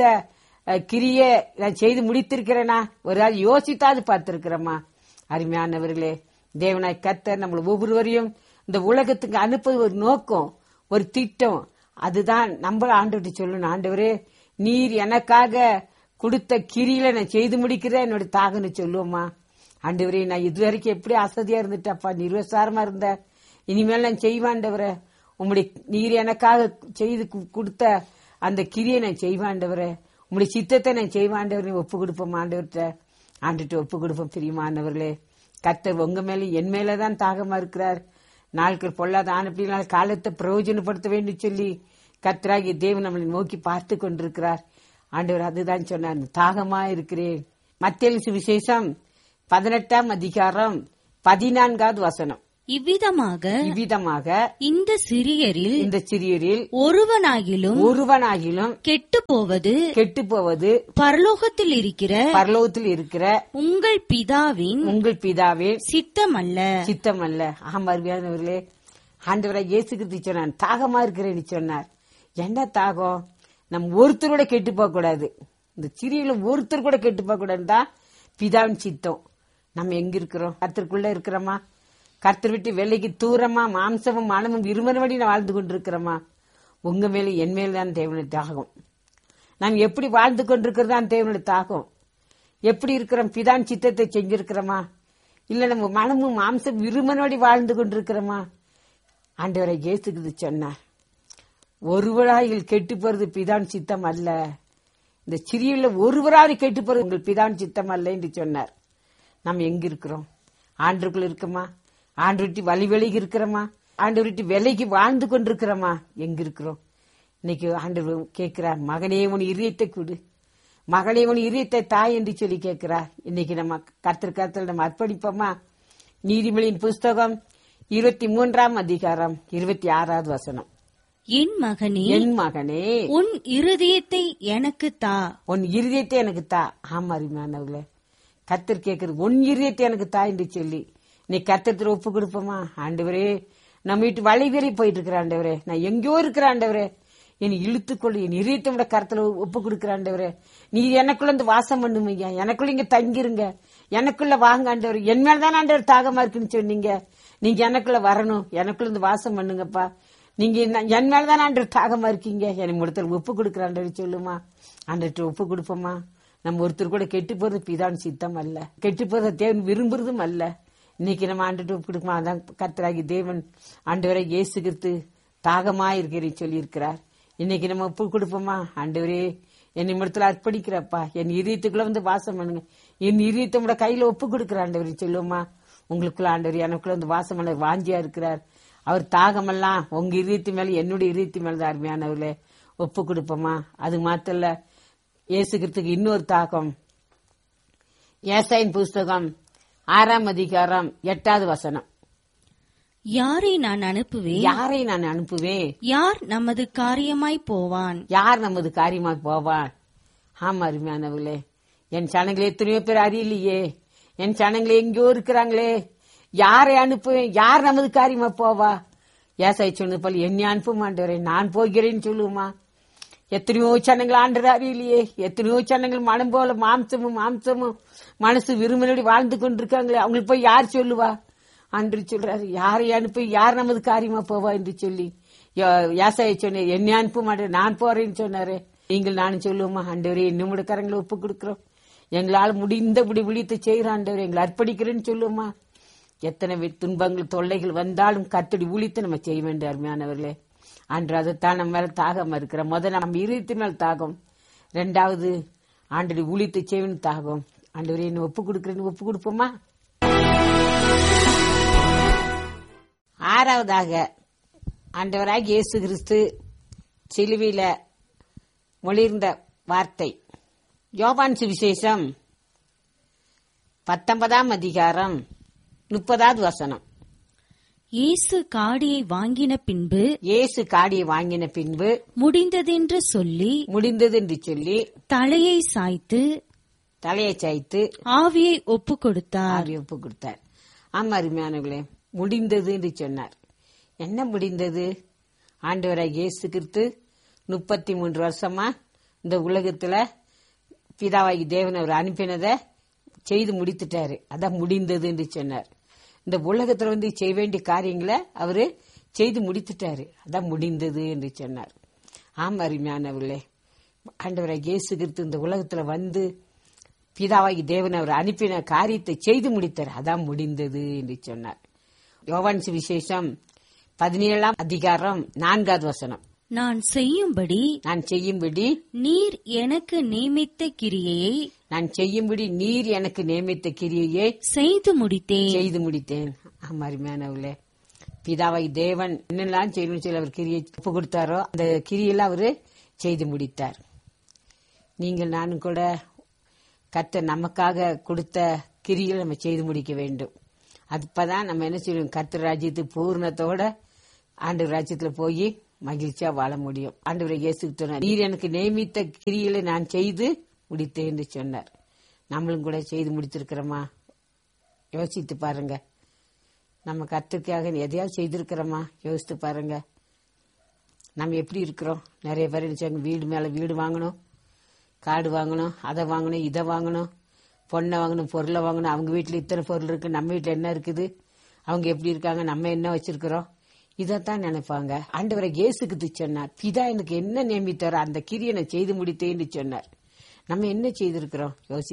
கிரியை நான் செய்து முடித்திருக்கிறேனா? ஒரு ஆள் யோசித்தாது பார்த்திருக்கிறோமா? அருமையானவர்களே, தேவனாய் கர்த்தர் நம்மள ஒவ்வொருவரையும் இந்த உலகத்துக்கு அனுப்பது ஒரு நோக்கம், ஒரு திட்டம். அதுதான் நம்ம ஆண்டவர்கிட்ட சொல்லணும், ஆண்டவரே நீர் எனக்காக கொடுத்த கிரியில நான் செய்து முடிக்கிறேன் என்னோட தாகன்னு சொல்லுவோமா? ஆண்டவரே, நான் இதுவரைக்கும் எப்படி அசதியா இருந்துட்டப்பா, நிர்வசாரமா இருந்த, இனிமேல் நான் செய்வாண்டவரே, உங்களுடைய நீர் எனக்காக செய்து கொடுத்த அந்த கிரியை நான் செய்வாண்டவரே, உங்களுடைய சித்தத்தை நான் செய்வாண்டவரே ஒப்பு கொடுப்போம். ஆண்டவர்கிட்ட ஆண்டுட்டு ஒப்பு கொடுப்போம். பிரியமானவர்களே, கர்த்தர் உங்க மேல என் மேலதான் தாகமா இருக்கிறார். நாட்கள் பொல்லாத ஆனப்படினால் காலத்தை பிரயோஜனப்படுத்த வேண்டும் சொல்லி கர்த்தராகிய தேவன் நம்மளை நோக்கி பார்த்து கொண்டிருக்கிறார். ஆண்டவர் அதுதான் சொன்னார், தாகமா இருக்கிறேன். மத்தேயு சுவிசேஷம் பதினெட்டாம் அதிகாரம் பதினான்காவது வசனம். இவ்விதமாக இவ்விதமாக இந்த சிறியரில் இந்த சிறியரில் ஒருவனாகிலும் ஒருவனாகிலும் கெட்டு போவது கெட்டு போவது பரலோகத்தில் இருக்கிற பரலோகத்தில் இருக்கிற உங்கள் பிதாவின் உங்கள் பிதாவின் சித்தம் அல்ல சித்தம் அல்ல. ஆமார்களே, ஆண்டவராக இயேசு கிறிஸ்து சொன்னார், தாகமா இருக்கிறேன்னு சொன்னார். என்ன தாகம்? நம்ம ஒருத்தர் கூட கெட்டு போக கூடாது. இந்த சிறியில ஒருத்தர் கூட கெட்டு போக கூடாதுதான் பிதாவின் சித்தம். நம்ம எங்க இருக்கிறோம்? கர்த்தருக்குள்ள இருக்கிறோமா? கர்த்தர் விட்டு வெள்ளைக்கு தூரமா மாம்சமும் மனமும் இருமறுபடி நான் வாழ்ந்து கொண்டிருக்கிறோமா? உங்க மேல என் மேலதான் தேவனுடைய தாகம். நாம் எப்படி வாழ்ந்து கொண்டிருக்கிறதான் தேவனுடைய தாகம். எப்படி இருக்கிறோம்? பிதான் சித்தத்தை செஞ்சிருக்கிறோமா? இல்ல நம்ம மனமும் மாம்சம் இருமறுபடி வாழ்ந்து கொண்டிருக்கிறோமா? ஆண்டவரை இயேசுக்கு சொன்னார், ஒருவராயில் கெட்டு போறது பிதான் சித்தம் அல்ல. இந்த சிறியுள்ள ஒருவராவது கெட்டு போறது உங்கள் பிதான் சித்தம் அல்ல என்று சொன்னார். நாம் எங்க இருக்கிறோம்? ஆண்டுக்குள்ள இருக்கோமா? ஆண்டு விட்டு வழி விலகி இருக்கிறோமா? ஆண்டு விட்டு விலைக்கு வாழ்ந்து கொண்டிருக்கிறோமா? எங்க இருக்கிறோம்? இன்னைக்கு ஆண்டு கேட்கிறார், மகனே உன் இதயத்தை கொடு, மகனே உன் இதயத்தை தாய் என்று சொல்லி கேட்கிறார். இன்னைக்கு நம்ம கர்த்தர் கர்த்தர் நம்ம அர்ப்பணிப்போமா? நீதிமொழியின் புஸ்தகம் இருபத்தி மூன்றாம் அதிகாரம் இருபத்தி ஆறாவது வசனம். என் மகனே என் மகனே உன் இருதயத்தை எனக்கு தா. உன் இருதயத்தை எனக்கு தா. ஆமா அருமையானவர்களே, கர்த்தர் கேட்கிறது, உன் இருதயத்தை எனக்கு தா என்று சொல்லி நீ கர்த்தர் ஒப்பு கொடுப்போமா? ஆண்டவரே, நம்ம வீட்டு வழிவேறி போயிட்டு இருக்கிற ஆண்டவரே, நான் எங்கேயோ இருக்கிற ஆண்டவரே, என்னை இழுத்துக்கொள்ளு, என் இதயத்தை விட கர்த்தர் ஒப்பு கொடுக்கிற ஆண்டவரே, நீ எனக்குள்ள இருந்து வாசம் பண்ணுமையா, எனக்குள்ள இங்க தங்கிருங்க, எனக்குள்ள வாங்க ஆண்டவர், என் மேலதான் ஆண்டவர் தாகமா இருக்குன்னு சொன்னீங்க, நீங்க எனக்குள்ள வரணும், எனக்குள்ள இருந்து வாசம் பண்ணுங்கப்பா, நீங்க என் மேலதான் ஆண்டவர் தாகமா இருக்கீங்க, என்னை ஒருத்தர் ஒப்பு கொடுக்கிற ஆண்டவர் சொல்லுமா? ஆண்டவர்கிட்ட ஒப்பு கொடுப்போமா? நம்ம ஒருத்தர் கூட கெட்டு போறது பிதான் சித்தம் அல்ல, கெட்டு போறத தேவன் விரும்புறதும் அல்ல. இன்னைக்கு நம்ம ஆண்டுட்டு ஒப்பு கொடுக்குமா? அதான் கர்த்தராகி தேவன் ஆண்டவரை இயேசு கிறிஸ்து தாகமா இருக்கிறேன்னு சொல்லி இருக்கிறார். இன்னைக்கு நம்ம ஒப்பு கொடுப்போமா? ஆண்டவரே, என் நிமிடத்துல அர்ப்பணிக்கிறப்பா, என் இதயத்துக்குள்ள வந்து வாசம் பண்ணுங்க, என் இதயத்தை உங்களோட கையில ஒப்பு கொடுக்கிற ஆண்டவர் சொல்லுவோமா. உங்களுக்குள்ள ஆண்டவர் எனக்குள்ள வந்து வாசம் பண்ண வாஞ்சியா இருக்கிறார். அவர் தாகமெல்லாம் உங்க இதயத்து மேல என்னுடைய இதயத்து மேலதான் அருமையானவர்களே ஒப்பு கொடுப்போமா. அது மாத்திரம் இல்ல, இயேசுகிறதுக்கு இன்னொரு தாகம். ஏசாயின் புஸ்தகம் ஆறாம் அதிகாரம் எட்டாவது வசனம். யாரை நான் அனுப்புவேன்? யாரை நான் அனுப்புவேன்? யார் நமது காரியமாய் போவான்? யார் நமது காரியமாய் போவான்? ஆமா அருமையானவர்களே, என் சனங்களே எத்தனையோ பேர் அறியலையே, என் சனங்களே எங்கேயோ இருக்கிறாங்களே, யாரை அனுப்புவேன்? யார் நமது காரியமா போவா? ஏசாய் சொன்னது போல என்னை அனுப்ப மாட்டவரே, நான் போகிறேன்னு சொல்லுவோமா. எத்தனையோ சனங்கள் ஆண்டர் அறியலையே, எத்தனையோ சனங்கள் மனம் போல மாம்சமும் மாம்சமும் மனசு விரும்பினபடி வாழ்ந்து கொண்டிருக்காங்களே, அவங்களுக்கு போய் யார் சொல்லுவா? அன்று சொல்றாரு, யாரை அனுப்பி யார் நமது காரியமா போவா என்று சொல்லி ஏசாயை சொன்ன என்னை அனுப்ப மாட்டேன், நான் போறேன்னு சொன்னாரு. நீங்கள் நானும் சொல்லுவோமா, ஆண்டவரே இன்னும் கரங்களை ஒப்பு கொடுக்கிறோம், எங்களால் முடிந்தபடி விழித்து செய்கிற ஆண்டவரே எங்களை அர்ப்பணிக்கிறேன்னு சொல்லுவோமா. எத்தனை துன்பங்கள் தொல்லைகள் வந்தாலும் கர்த்தருடைய ஊழியத்தை நம்ம செய்ய வேண்டும் அருமையானவர்களே. அன்று அதைத்தான் நம்ம மேல தாகம் இருக்கிற. முதல்ல நம்ம இருபத்தி மேல் தாகம், ரெண்டாவது ஆண்டவருடைய ஊழியத்தை செய்யணும் தாகம். ஆண்டவரே என்ன ஒப்பு கொடுக்கிறேன்னு ஒப்பு கொடுப்போமா. ஆறாவதாக ஆண்டவராக இயேசு கிறிஸ்து சிலுவையில மொழிர்ந்த வார்த்தை. யோவான் சுவிசேஷம் பத்தொன்பதாம் அதிகாரம் முப்பதாவது வசனம். இயேசு காடியை வாங்கின பின்பு இயேசு காடியை வாங்கின பின்பு முடிந்ததென்று சொல்லி முடிந்தது என்று சொல்லி தலையை சாய்த்து தலையை சாய்த்து ஆவியை ஒப்பு கொடுத்தார். ஆவியை ஒப்பு கொடுத்தார். ஆமா அருமையானவர்களே, முடிந்தது என்று சொன்னார். என்ன முடிந்தது? ஆண்டவராக இயேசு கிறிஸ்து முப்பத்தி மூன்று வருஷமா இந்த உலகத்துல பிதாவாகி தேவன் அவர் அனுப்பினதை செய்து முடித்துட்டாரு. அதான் முடிந்தது என்று சொன்னார். இந்த உலகத்துல வந்து செய்ய வேண்டிய காரியங்களை அவரு செய்து முடித்துட்டாரு. அதான் முடிந்தது என்று சொன்னார். ஆமா அருமையானவர்களே, ஆண்டவராக இயேசு கிறிஸ்து இந்த உலகத்துல வந்து பிதாவாகி தேவன் அவர் அனுப்பின காரியத்தை செய்து முடித்தார். அதான் முடிந்தது என்று சொன்னார். யோவான் சுவிசேஷம் பதினேழாம் அதிகாரம் நான்காவது வசனம். நான் செய்யும்படி நான் செய்யும்படி நீர் எனக்கு நியமித்த கிரியையை நான் செய்யும்படி நீர் எனக்கு நியமித்த கிரியையை செய்து முடித்தேன் செய்து முடித்தேன். ஆமா அருமையானவர்களே, பிதாவாகி தேவன் என்னெல்லாம் செய்யணும்னு சொல்லி அவர் கிரியை ஒப்பு கொடுத்தாரோ அந்த கிரியெல்லாம் அவரு செய்து முடித்தார். நீங்கள் நானும் கூட கர்த்தர் நமக்காக கொடுத்த கிரியை நம்ம செய்து முடிக்க வேண்டும். அப்பதான் நம்ம என்ன செய்வோம், கர்த்தர் ராஜ்யத்து பூர்ணத்தோட ஆண்டு ராஜ்யத்துல போய் மகிழ்ச்சியா வாழ முடியும். ஆண்டவரை இயேசு சொன்னார், நீர் எனக்கு நியமித்த கிரிகளை நான் செய்து முடித்தேன் என்று சொன்னார். நம்மளும் கூட செய்து முடித்திருக்கிறோமா? யோசித்து பாருங்க. நம்ம கர்த்தருக்காக எதையாவது செய்திருக்கிறோமா? யோசித்து பாருங்க. நம்ம எப்படி இருக்கிறோம்? நிறைய பேர் நினைச்சாங்க வீடு மேல வீடு வாங்கணும், காடு வாங்கணும், அதை வாங்கணும், இதை வாங்கணும், பொண்ணை வாங்கணும், பொருளை வாங்கணும். அவங்க வீட்டுல இத்தனை பொருள் இருக்கு, நம்ம வீட்டுல என்ன இருக்குது, அவங்க எப்படி இருக்காங்க, நம்ம என்ன வச்சிருக்கிறோம், இதத்தான் நினைப்பாங்க. ஆண்டவரை இயேசுக்கு சொன்னார், பிதா எனக்கு என்ன நியமித்தாரோ அந்த கிரியை நான் செய்து முடித்தேன்னு சொன்னார். நம்ம என்ன செய்திருக்கிறோம்? யோசி